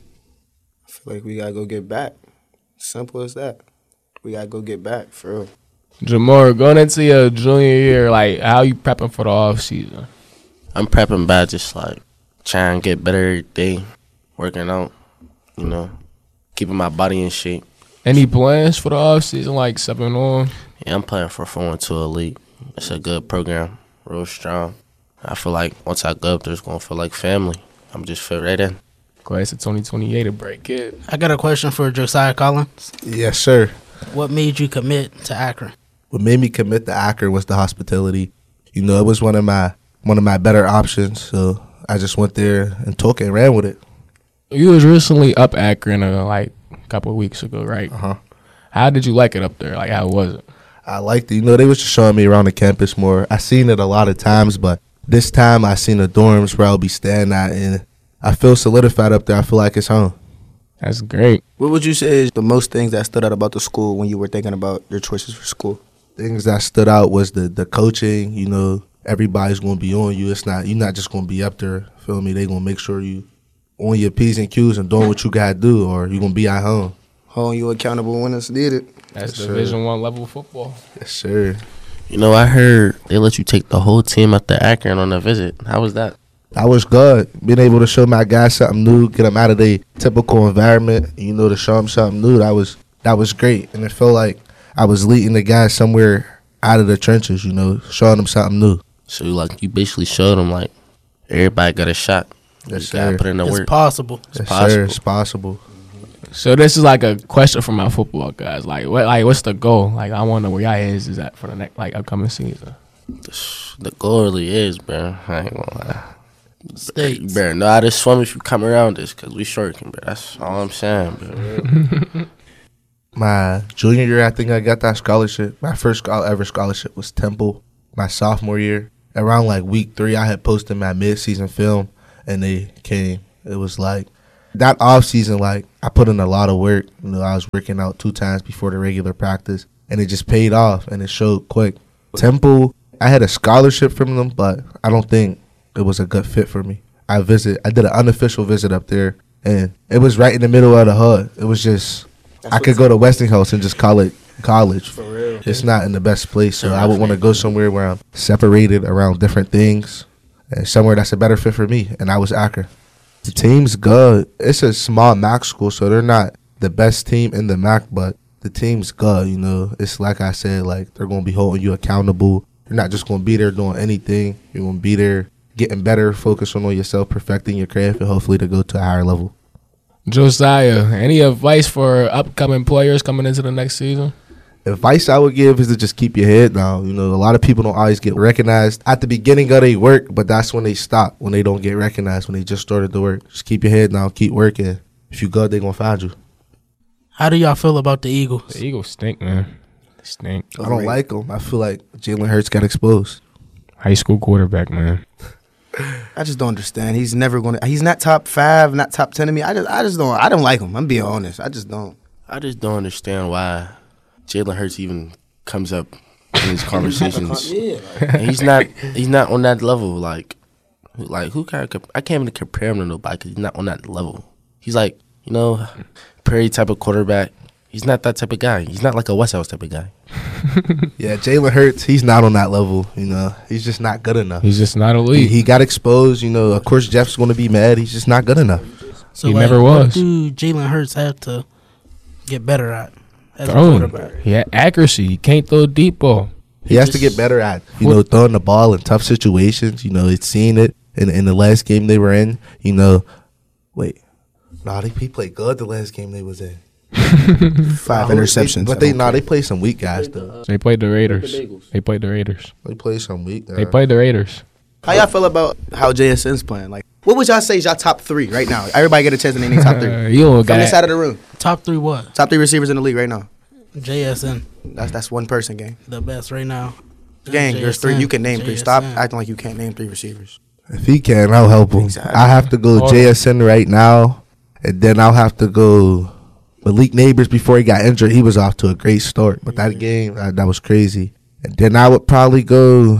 I feel like we got to go get back. Simple as that. We got to go get back, for real. Jamar, going into your junior year, like, how you prepping for the off season? I'm prepping by just, like, trying to get better every day, working out, you know, keeping my body in shape. Any plans for the off season, like stepping on? Yeah, I'm playing for four and two Elite. It's a good program, real strong. I feel like once I go up there, it's going to feel like family. I'm just fit right in. Class of twenty twenty-eight to break it. I got a question for Josiah Collins. Yes, sir. What made you commit to Akron? What made me commit to Akron was the hospitality. You know, it was one of my one of my better options, so I just went there and took it and ran with it. You was recently up Akron, uh, like, a couple of weeks ago, right? Uh-huh. How did you like it up there? Like, how was it? I liked it. You know, they was just showing me around the campus more. I seen it a lot of times, but this time I seen the dorms where I'll be staying at, and I feel solidified up there. I feel like it's home. That's great. What would you say is the most things that stood out about the school when you were thinking about your choices for school? Things that stood out was the, the coaching. You know, everybody's going to be on you. It's not, you're not just going to be up there, feel me? They're going to make sure you on your P's and Q's and doing what you got to do, or you're going to be at home. Holding you accountable when it's needed. That's yes, Division One level football. Yes, sir. You know, I heard they let you take the whole team out to Akron on a visit. How was that? That was good. Being able to show my guys something new, get them out of their typical environment, you know, to show them something new, that was that was great. And it felt like I was leading the guys somewhere out of the trenches, you know, showing them something new. So, like, you basically showed them, like, everybody got a shot. Yes, you gotta sir. put in the It's work. possible. Yes, It's possible. sir. It's possible. So this is like a question for my football guys. Like, what? Like, what's the goal? Like, I want to know where y'all is is at for the next like upcoming season. The goal really is, bro. I ain't gonna lie. States. You better know how to swim if you come around this, because we shorting, bro. That's all I'm saying, bro. My junior year, I think I got that scholarship. My first schol- ever scholarship was Temple. My sophomore year, around like week three, I had posted my mid-season film, and they came. It was like that off season, like I put in a lot of work. You know, I was working out two times before the regular practice, and it just paid off, and it showed quick. Temple, I had a scholarship from them, but I don't think it was a good fit for me. I visit, I did an unofficial visit up there, and it was right in the middle of the hood. It was just, That's I could go to Westinghouse and just call it college. For real. It's not in the best place, so I would want to go somewhere where I'm separated around different things, and somewhere that's a better fit for me, and I was Akron. The team's good. It's a small M A C school, so they're not the best team in the M A C, but the team's good, you know. It's like I said, like they're going to be holding you accountable. You're not just going to be there doing anything. You're going to be there getting better, focusing on yourself, perfecting your craft, and hopefully to go to a higher level. Josiah, any advice for upcoming players coming into the next season? Advice I would give is to just keep your head down. You know, a lot of people don't always get recognized at the beginning of their work, but that's when they stop, when they don't get recognized, when they just started the work. Just keep your head down, keep working. If you good, they're going to find you. How do y'all feel about the Eagles? The Eagles stink, man. They stink. I don't like them. I feel like Jalen Hurts got exposed. High school quarterback, man. I just don't understand. He's never going to. He's not top five, not top ten to me. I just, I just don't. I don't like him. I'm being honest. I just don't. I just don't understand why Jalen Hurts even comes up in these conversations. Yeah, And he's not. He's not on that level. Like, like who can I? comp- I can't even compare him to nobody because he's not on that level. He's like, you know, Perry type of quarterback. He's not that type of guy. He's not like a West House type of guy. Yeah, Jalen Hurts, he's not on that level, you know. He's just not good enough. He's just not He, elite. he got exposed, you know. Of course, Jeff's going to be mad. He's just not good enough. So He like, never What was. do Jalen Hurts have to get better at as a Throwing. quarterback? He had accuracy. He can't throw a deep ball. He has to get better at, you know, throwing the ball in tough situations. You know, it's seen it in in the last game they were in. You know, wait, nah, they he played good the last game they was in. Five Nah, interceptions. they- but they nah, they played some weak guys though. They played the Raiders. They played the Raiders. They played some weak. They played the Raiders. How y'all feel about how J S N's playing? Like, what would y'all say is y'all top three right now? Everybody get a chance to name their top three. You don't From got this it. side of the room. Top three what? Top three receivers in the league right now. J S N. That's that's one person game. The best right now. Gang, there's three. You can name three. J S N. Stop acting like you can't name three receivers. If he can, I'll help him. Exactly. I have to go Hold J S N right now, and then I'll have to go Malik Neighbors. Before he got injured, he was off to a great start, but that game uh, that was crazy. And then I would probably go.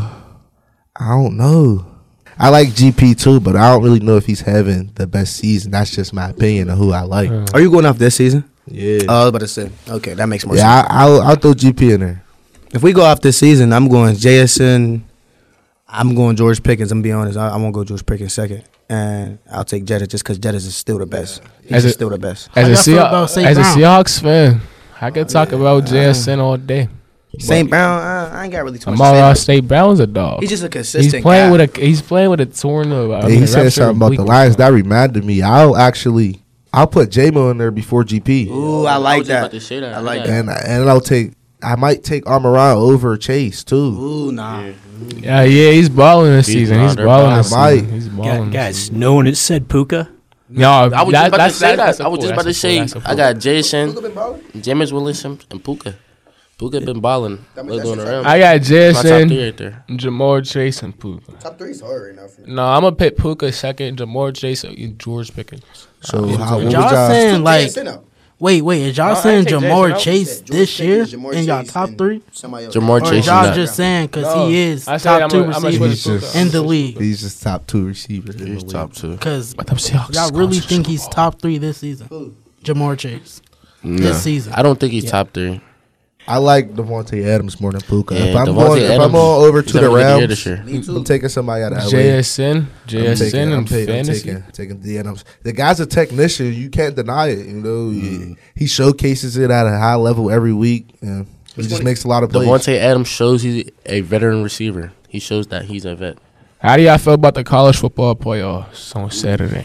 I don't know. I like G P too, but I don't really know if he's having the best season. That's just my opinion of who I like. Are you going off this season? Yeah. Oh, I was about to say. Okay, that makes more Yeah, sense. I, I'll, I'll throw G P in there. If we go off this season, I'm going J S N. I'm going George Pickens. I'm gonna be honest. I, I won't go George Pickens second, and I'll take Jettis just because Jettis is still the best. He's As just a- still the best. As a, y'all feel Seah- about Saint as a Brown? Seahawks fan, I could talk about J S N all day. Saint Brown, I, I ain't got really too much to Amara say. about- State Brown's a dog. He's just a consistent He's playing guy. with a. He's playing with a torn. Uh, I Hey, mean, he a said ruptured something about the oblique. Lions. That reminded me. I'll actually, I'll put J-Mo in there before G P. Ooh, I I like was just about that. to say that. I like Yeah. that. And and I'll take. I might take Amaran over Chase too. Ooh, nah. Yeah, yeah, he's balling this He's season. He's balling. balling this I season. might. He's balling. Guys, this no one has said Puka. season. No, I was that, just about that's, to say that's that. a I was pull, just about to that's a say pull, that's a I pull. got Jason, Jameis Wilson, and Puka. Puka been balling. Look going around. I got J My S top N, three right there. Jamar Chase, and Puka. Top three's hard right now for me. No, I'm gonna pick Puka second, Jamar Chase, and George Pickens. So Yeah, how, what so- would Y'all y'all? saying like, J S N out. wait, wait, is y'all No, I saying take Jason Jamar out. Chase George this year Pickens, Jamar in y'all Chase, top and three? somebody else. Jamar Or Chase is is y'all not. just saying because No, he is I said top I'm two a- I'm a receiver He's just, in the league? he's just top two receivers in the He's league. top two. Because But them Seahawks y'all is really going to think Super he's Bowl. top three this season? Jamar Chase. No, This season. I don't think he's top three. I like Devontae Adams more than Puka. Yeah, if I'm Devontae going, if I'm Adams, going over he's to the having a good year Rams, this year. Me too. I'm taking somebody out of L A. J S N, I'm J S taking, N, I'm and taking, I'm fantasy. taking, taking the Adams. The guy's a technician. You can't deny it. You know, he, he showcases it at a high level every week. And he just makes a lot of plays. Devontae Adams shows he's a veteran receiver. He shows that he's a vet. How do y'all feel about the college football playoffs on Saturday?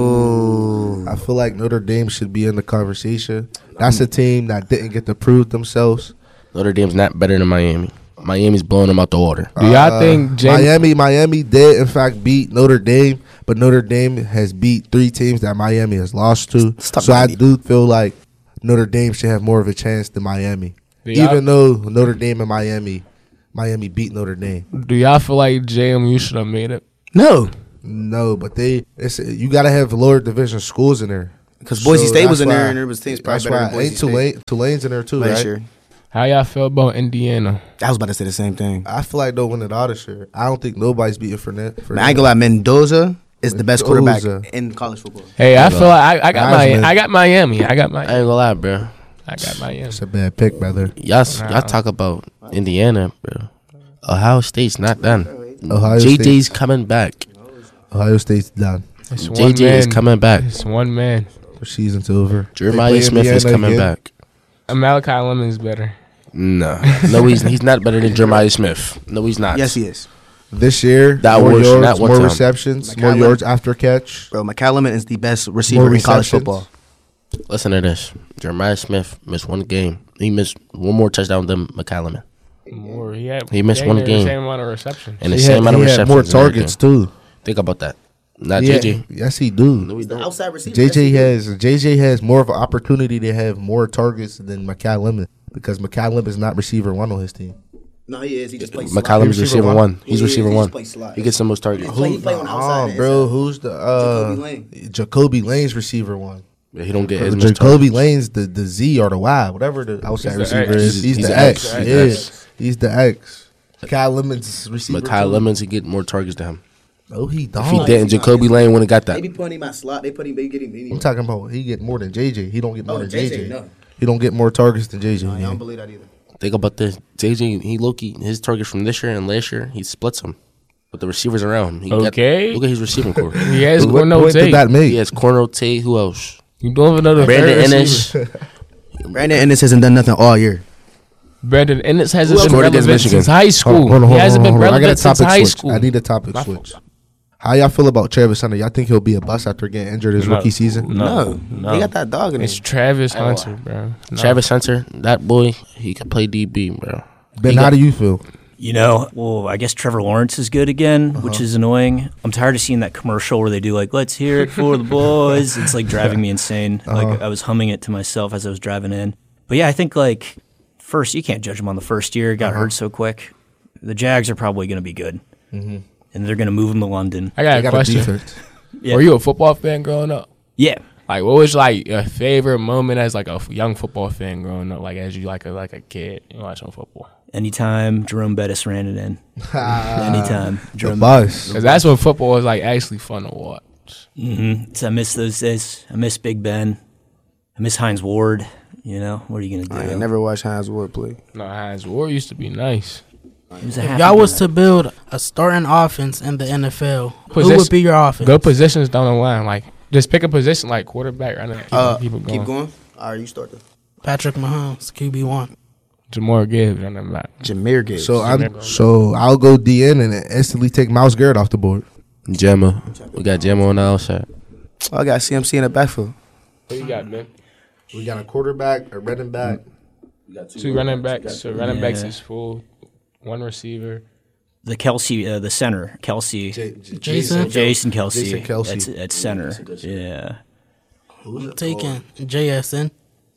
Ooh. I feel like Notre Dame should be in the conversation. That's a team that didn't get to prove themselves. Notre Dame's not better than Miami. Miami's blowing them out the water. Do y'all Uh, think James? Miami, Miami did in fact beat Notre Dame, but Notre Dame has beat three teams that Miami has lost to. Stop so Miami. I do feel like Notre Dame should have more of a chance than Miami. Do y'all- Even though Notre Dame and Miami, Miami beat Notre Dame. Do y'all feel like J M U should have made it? No. No, but they it's you got to have lower division schools in there. Because Boise State that's was in there why- and there was teams probably that's better why than Boise ain't State. Tulane, Tulane's in there too, Last right? year. How y'all feel about Indiana? I was about to say the same thing. I feel like they'll win it all this year. I don't think nobody's beating Fournette. Man, I ain't gonna lie, Mendoza is the best quarterback Mendoza. in college football. Hey, I feel like I, I got my Heisman. I got Miami. I got my. I ain't gonna lie, bro. I got Miami. It's a bad pick, brother. Y'all, s- Nah. y'all talk about Indiana, bro. Ohio State's not done. Ohio J J's State- coming back. Ohio State's done. It's J one J is man. coming back. It's one man. The season's over. Jeremiah They play Smith is Indiana coming again. back. Uh, Malachi Lemon's better. No, no, he's he's not better than Jeremiah Smith. No, he's not. Yes, he is. This year, That more was yards, not one more time. receptions, more McCallum. yards after catch. Bro, McCallum is the best receiver More in college receptions. football. Listen to this. Jeremiah Smith missed one game. He missed one more touchdown than McCallum. More. He had. He missed dang one near game. The same amount of receptions. And the He same had- amount of he had receptions. more and everything. targets too. Think about that. Not Yeah, J J. Yes, he do. No, he don't. Outside receiver. J J has J J has more of an opportunity to have more targets than McCallum because McCallum is not receiver one on his team. No, he is. He just plays slot. McCallum is Receiver receiver one? one. He's He is. receiver He just one. plays slot. He gets the most targets. Play- he play on the outside Oh, and bro, inside. who's the uh, Jacoby Lane. Jacoby Lane's receiver one? Yeah, he don't get as much Jacoby targets. Lane's the, the Z or the Y, whatever the outside the receiver X. is. He's, He's the, the X. X. Yeah, X. he's the X. Kyle Lemon's receiver. But Kyle too. Lemons, he get more targets than him. Oh, he don't. If he didn't, Jacoby Lane wouldn't have got They that. be putting him at slot. They put him. They get him. Anyway. I'm talking about he get more than J J. He don't get more Oh, than J J J, J. no. He don't get more targets than J J. No, I man. don't believe that either. Think about this. J J, he Loki, his targets from this year and last year, he splits them. With the receivers around him. He Okay. Got, look at his receiving core. He has What Cornell point did Tate. that make? He has Cornell Tate. Who else? You don't even know the Brandon third Ennis. receiver. Brandon Ennis hasn't done nothing all year. Brandon Ennis hasn't Who been scored against relevant Michigan? since high school. Hold on, hold on, he hasn't hold on, been hold on. I got a relevant since topic high switch. school. I need a topic My switch. How y'all feel about Travis Hunter? Y'all think he'll be a bust after getting injured his No. rookie season? No, No, he got that dog in him. It's Travis I ain't Hunter, bro. No. Travis Hunter, that boy, he can play D B, bro. Ben, He how got- do you feel? You know, well, I guess Trevor Lawrence is good again, Uh-huh. which is annoying. I'm tired of seeing that commercial where they do like, "Let's hear it for the boys." It's like driving me insane. Like Uh-huh. I was humming it to myself as I was driving in. But yeah, I think like first, you can't judge him on the first year. Got Uh-huh. hurt so quick. The Jags are probably going to be good, Mhm. and they're going to move him to London. I got They a got a question. defense. Yeah. Were you a football fan growing up? Yeah. Like, what was like your favorite moment as like a f- young football fan growing up? Like, as you like a like a kid you watching football. Anytime Jerome Bettis ran it in. Anytime. The Jerome bus. Because that's when football was like actually fun to watch. Mm-hmm. So I miss those days. I miss Big Ben. I miss Hines Ward. You know, what are you gonna I do? ain't never watched Hines Ward play. No, Hines Ward used to be nice. He was a If happy y'all was guy. to build a starting offense in the N F L, who Position- would be your offense? Good positions down the line. Like, just pick a position like quarterback. Right now. Keep, Uh, it- keep it going. keep going. All right, you start this. Patrick Mahomes, Q B one. Jamar Gibbs on that back. Jameer Gibbs. So I'm so I'll go D N and instantly take Miles Garrett off the board. Gemma. We got Gemma on the outside. Oh, I got C M C in the backfield. Who you got, man? We got a quarterback, a running back. Two running backs. So running backs Yeah. is full. One receiver. The Kelsey, uh, the center, Kelsey, J- J- Jason? Jason Kelsey, Jason Kelsey. That's at center. Yeah, I'm taking J S N.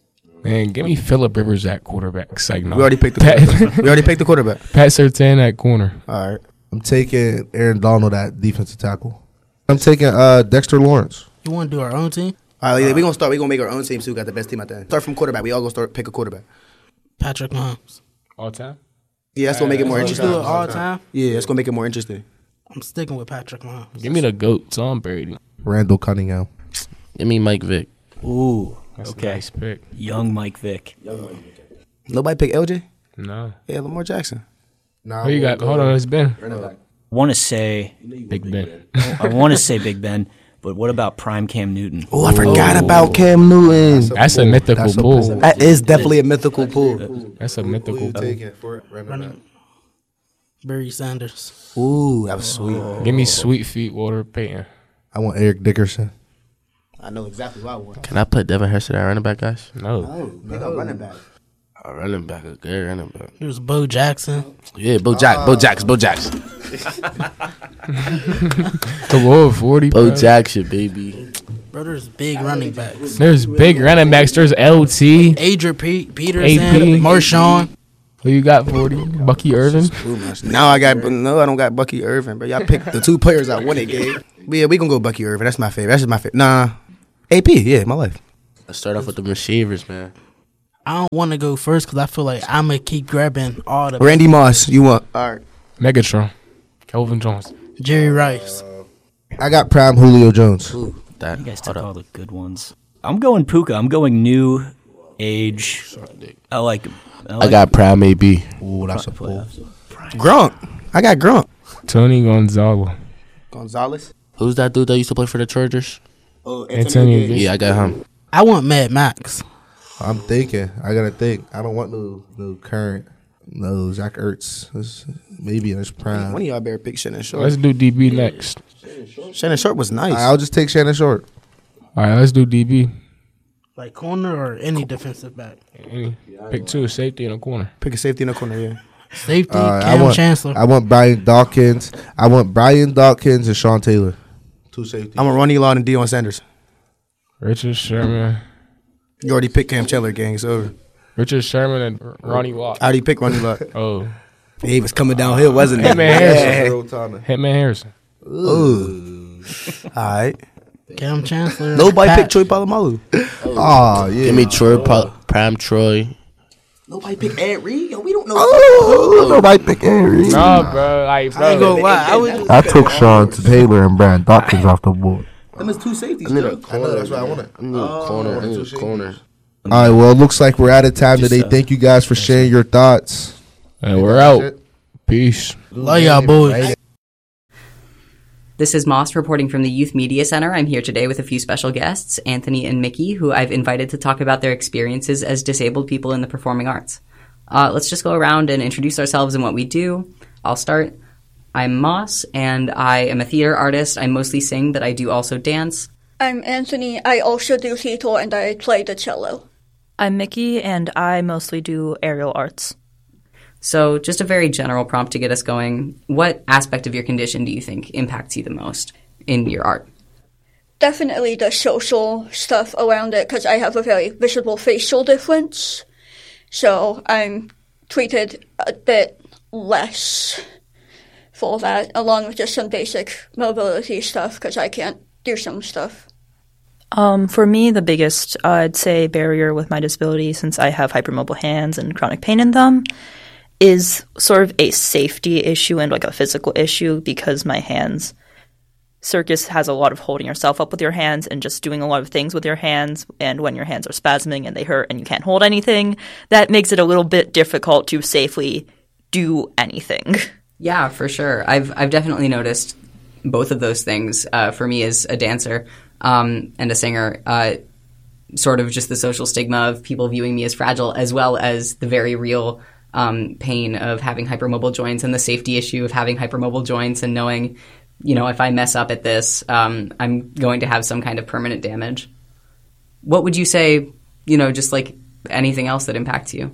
Man, give me Phillip Rivers at quarterback. It's like, no. We already picked the Pat, quarterback. We already picked the quarterback. Pat Surtain at corner. All right. I'm taking Aaron Donald at defensive tackle. I'm taking uh, Dexter Lawrence. You want to do our own team? All right, we're gonna start. We're gonna make our own team. So we got the best team at the end. Start from quarterback. We all gonna start pick a quarterback. Patrick Mahomes. All time? Yeah, that's gonna make it more Let's interesting. do it all time. Yeah, that's gonna make it more interesting. I'm sticking with Patrick Mahomes. Give me the GOAT, Tom Brady. Randall Cunningham. Give me Mike Vick. Ooh, That's okay. a nice pick. Young Mike Vick. Nobody pick L J. No. Yeah, Lamar Jackson. Nah, Who you got? Hold on, it's Ben. Want to say Big Ben. I want to say Big Ben, but what about Prime Cam Newton? Oh, I forgot about Cam Newton. That's a mythical That's a bull. bull. That is definitely a mythical pool. That's a mythical bull. Taking for running back. Barry Sanders. Ooh, that was sweet. Give me Sweet Feet Walter Payton. I want Eric Dickerson. I know exactly what I want. Can I put Devin Hester at running back, guys? No. No, pick a running back. A running back, a good running back. There's Bo Jackson. Yeah, Bo Jack, Bo Jackson, Bo Jackson. The Lord forty. Bo bro. Jackson, baby. Bro, there's big running backs. There's big running backs. There's L T. Adrian P- Peterson, A P. Marshawn. Who you got, forty? Bucky Irvin? Now I got no, I don't got Bucky Irvin, but y'all picked the two players I won it game. But yeah, we gonna go Bucky Irvin. That's my favorite. That's just my favorite. Nah, A P. Yeah, my life. Let's start off with the receivers, man. I don't want to go first because I feel like I'm going to keep grabbing all the... Randy Moss, you want? All right. Megatron. Kelvin Jones. Jerry Rice. I got prime Julio Jones. Ooh, that, you guys took all the good ones. I'm going Puka. I'm going new age. I like. I, like I got prime A B. Ooh, that's a pull. Gronk. I got Gronk. Tony Gonzalo. Gonzalez. Who's that dude that used to play for the Chargers? Oh, Antonio Antonio. Yeah, I got him. I want Mad Max. I'm thinking. I gotta think. I don't want no no current. No Zach Ertz. It's maybe in his prime. One of y'all better pick Shannon Sharp. Let's do D B next. Shannon Sharp was nice. I'll just take Shannon Sharp. All right, let's do D B. Like corner or any defensive back? Any. Pick two, a safety and a corner. Pick a safety in the corner, yeah. Safety, Uh, Cam I want, Chancellor. I want Brian Dawkins. I want Brian Dawkins and Sean Taylor. Two safeties. I'm a Ronnie Law and Deion Sanders. Richard Sherman. You already picked Cam Chandler, gang. It's over. Richard Sherman and Ronnie Lott. I already picked Ronnie Lott. Oh. He was coming downhill, wasn't he? Hitman Harrison. Yeah. Hitman Harrison. Ooh. All right. Cam Chancellor. Nobody Pat- picked Troy Polamalu. Oh, yeah. Give me Troy, Pol- Prime Troy. Nobody picked Ed Reed. Yo, we don't know. Oh, nobody picked Henry. No, bro. Like, bro. I ain't gonna lie. I was I took Sean Taylor and Brian Dawkins off the board. Them is two safeties. I need a bro. corner. I know, that's what I wanted. I need a corner. I need a corner. All right, well, it looks like we're out of time today. Thank you guys for sharing your thoughts. And we're out. Peace. Love y'all, boys. This is Moss reporting from the Youth Media Center. I'm here today with a few special guests, Anthony and Mickey, who I've invited to talk about their experiences as disabled people in the performing arts. Uh, let's just go around and introduce ourselves and what we do. I'll start. I'm Moss, and I am a theater artist. I mostly sing, but I do also dance. I'm Anthony. I also do theater and I play the cello. I'm Mickey, and I mostly do aerial arts. So just a very general prompt to get us going. What aspect of your condition do you think impacts you the most in your art? Definitely the social stuff around it, because I have a very visible facial difference. So I'm treated a bit less for that, along with just some basic mobility stuff, because I can't do some stuff. Um, for me, the biggest, uh, I'd say, barrier with my disability, since I have hypermobile hands and chronic pain in them, is sort of a safety issue and like a physical issue, because my hands, circus has a lot of holding yourself up with your hands and just doing a lot of things with your hands, and when your hands are spasming and they hurt and you can't hold anything, that makes it a little bit difficult to safely do anything. Yeah, for sure. I've I've definitely noticed both of those things. Uh, for me as a dancer um, and a singer, uh, sort of just the social stigma of people viewing me as fragile, as well as the very real um, pain of having hypermobile joints and the safety issue of having hypermobile joints and knowing, you know, if I mess up at this, um, I'm going to have some kind of permanent damage. What would you say, you know, just like anything else that impacts you?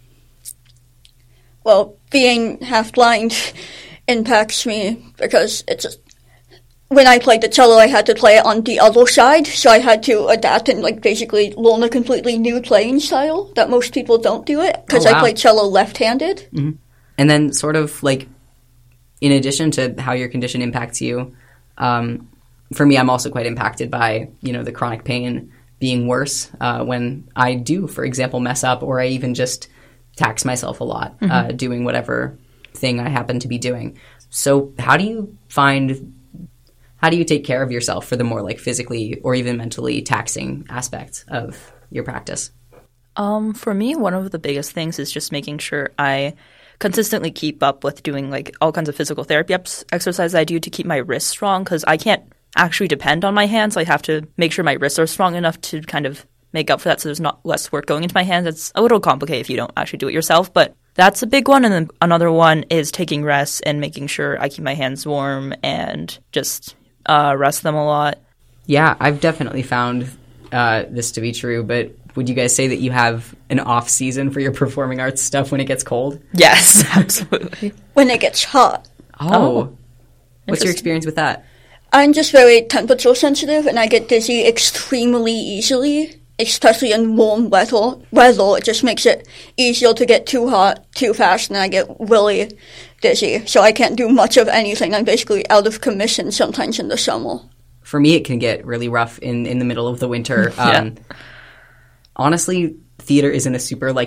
Well, being half blind impacts me because it's just, when I played the cello, I had to play it on the other side, so I had to adapt and like basically learn a completely new playing style that most people don't do it, because Oh, wow. I play cello left-handed. Mm-hmm. And then sort of like, in addition to how your condition impacts you, um, for me, I'm also quite impacted by, you know, the chronic pain being worse uh, when I do, for example, mess up, or I even just tax myself a lot Mhm. uh, doing whatever thing I happen to be doing. So how do you find, how do you take care of yourself for the more like physically or even mentally taxing aspects of your practice? Um, for me, one of the biggest things is just making sure I consistently keep up with doing like all kinds of physical therapy ex- exercises I do to keep my wrists strong, because I can't actually depend on my hands. So I have to make sure my wrists are strong enough to kind of make up for that, so there's not less work going into my hands. It's a little complicated if you don't actually do it yourself, but that's a big one. And then another one is taking rests and making sure I keep my hands warm and just uh, rest them a lot. Yeah, I've definitely found uh, this to be true, but would you guys say that you have an off season for your performing arts stuff when it gets cold? Yes, absolutely. When it gets hot. Oh. What's your experience with that? I'm just very temperature sensitive, and I get dizzy extremely easily, especially in warm weather. Weather, it just makes it easier to get too hot too fast, and I get really dizzy. So I can't do much of anything. I'm basically out of commission sometimes in the summer. For me, it can get really rough in, in the middle of the winter. Yeah. Um, honestly, theater isn't a super like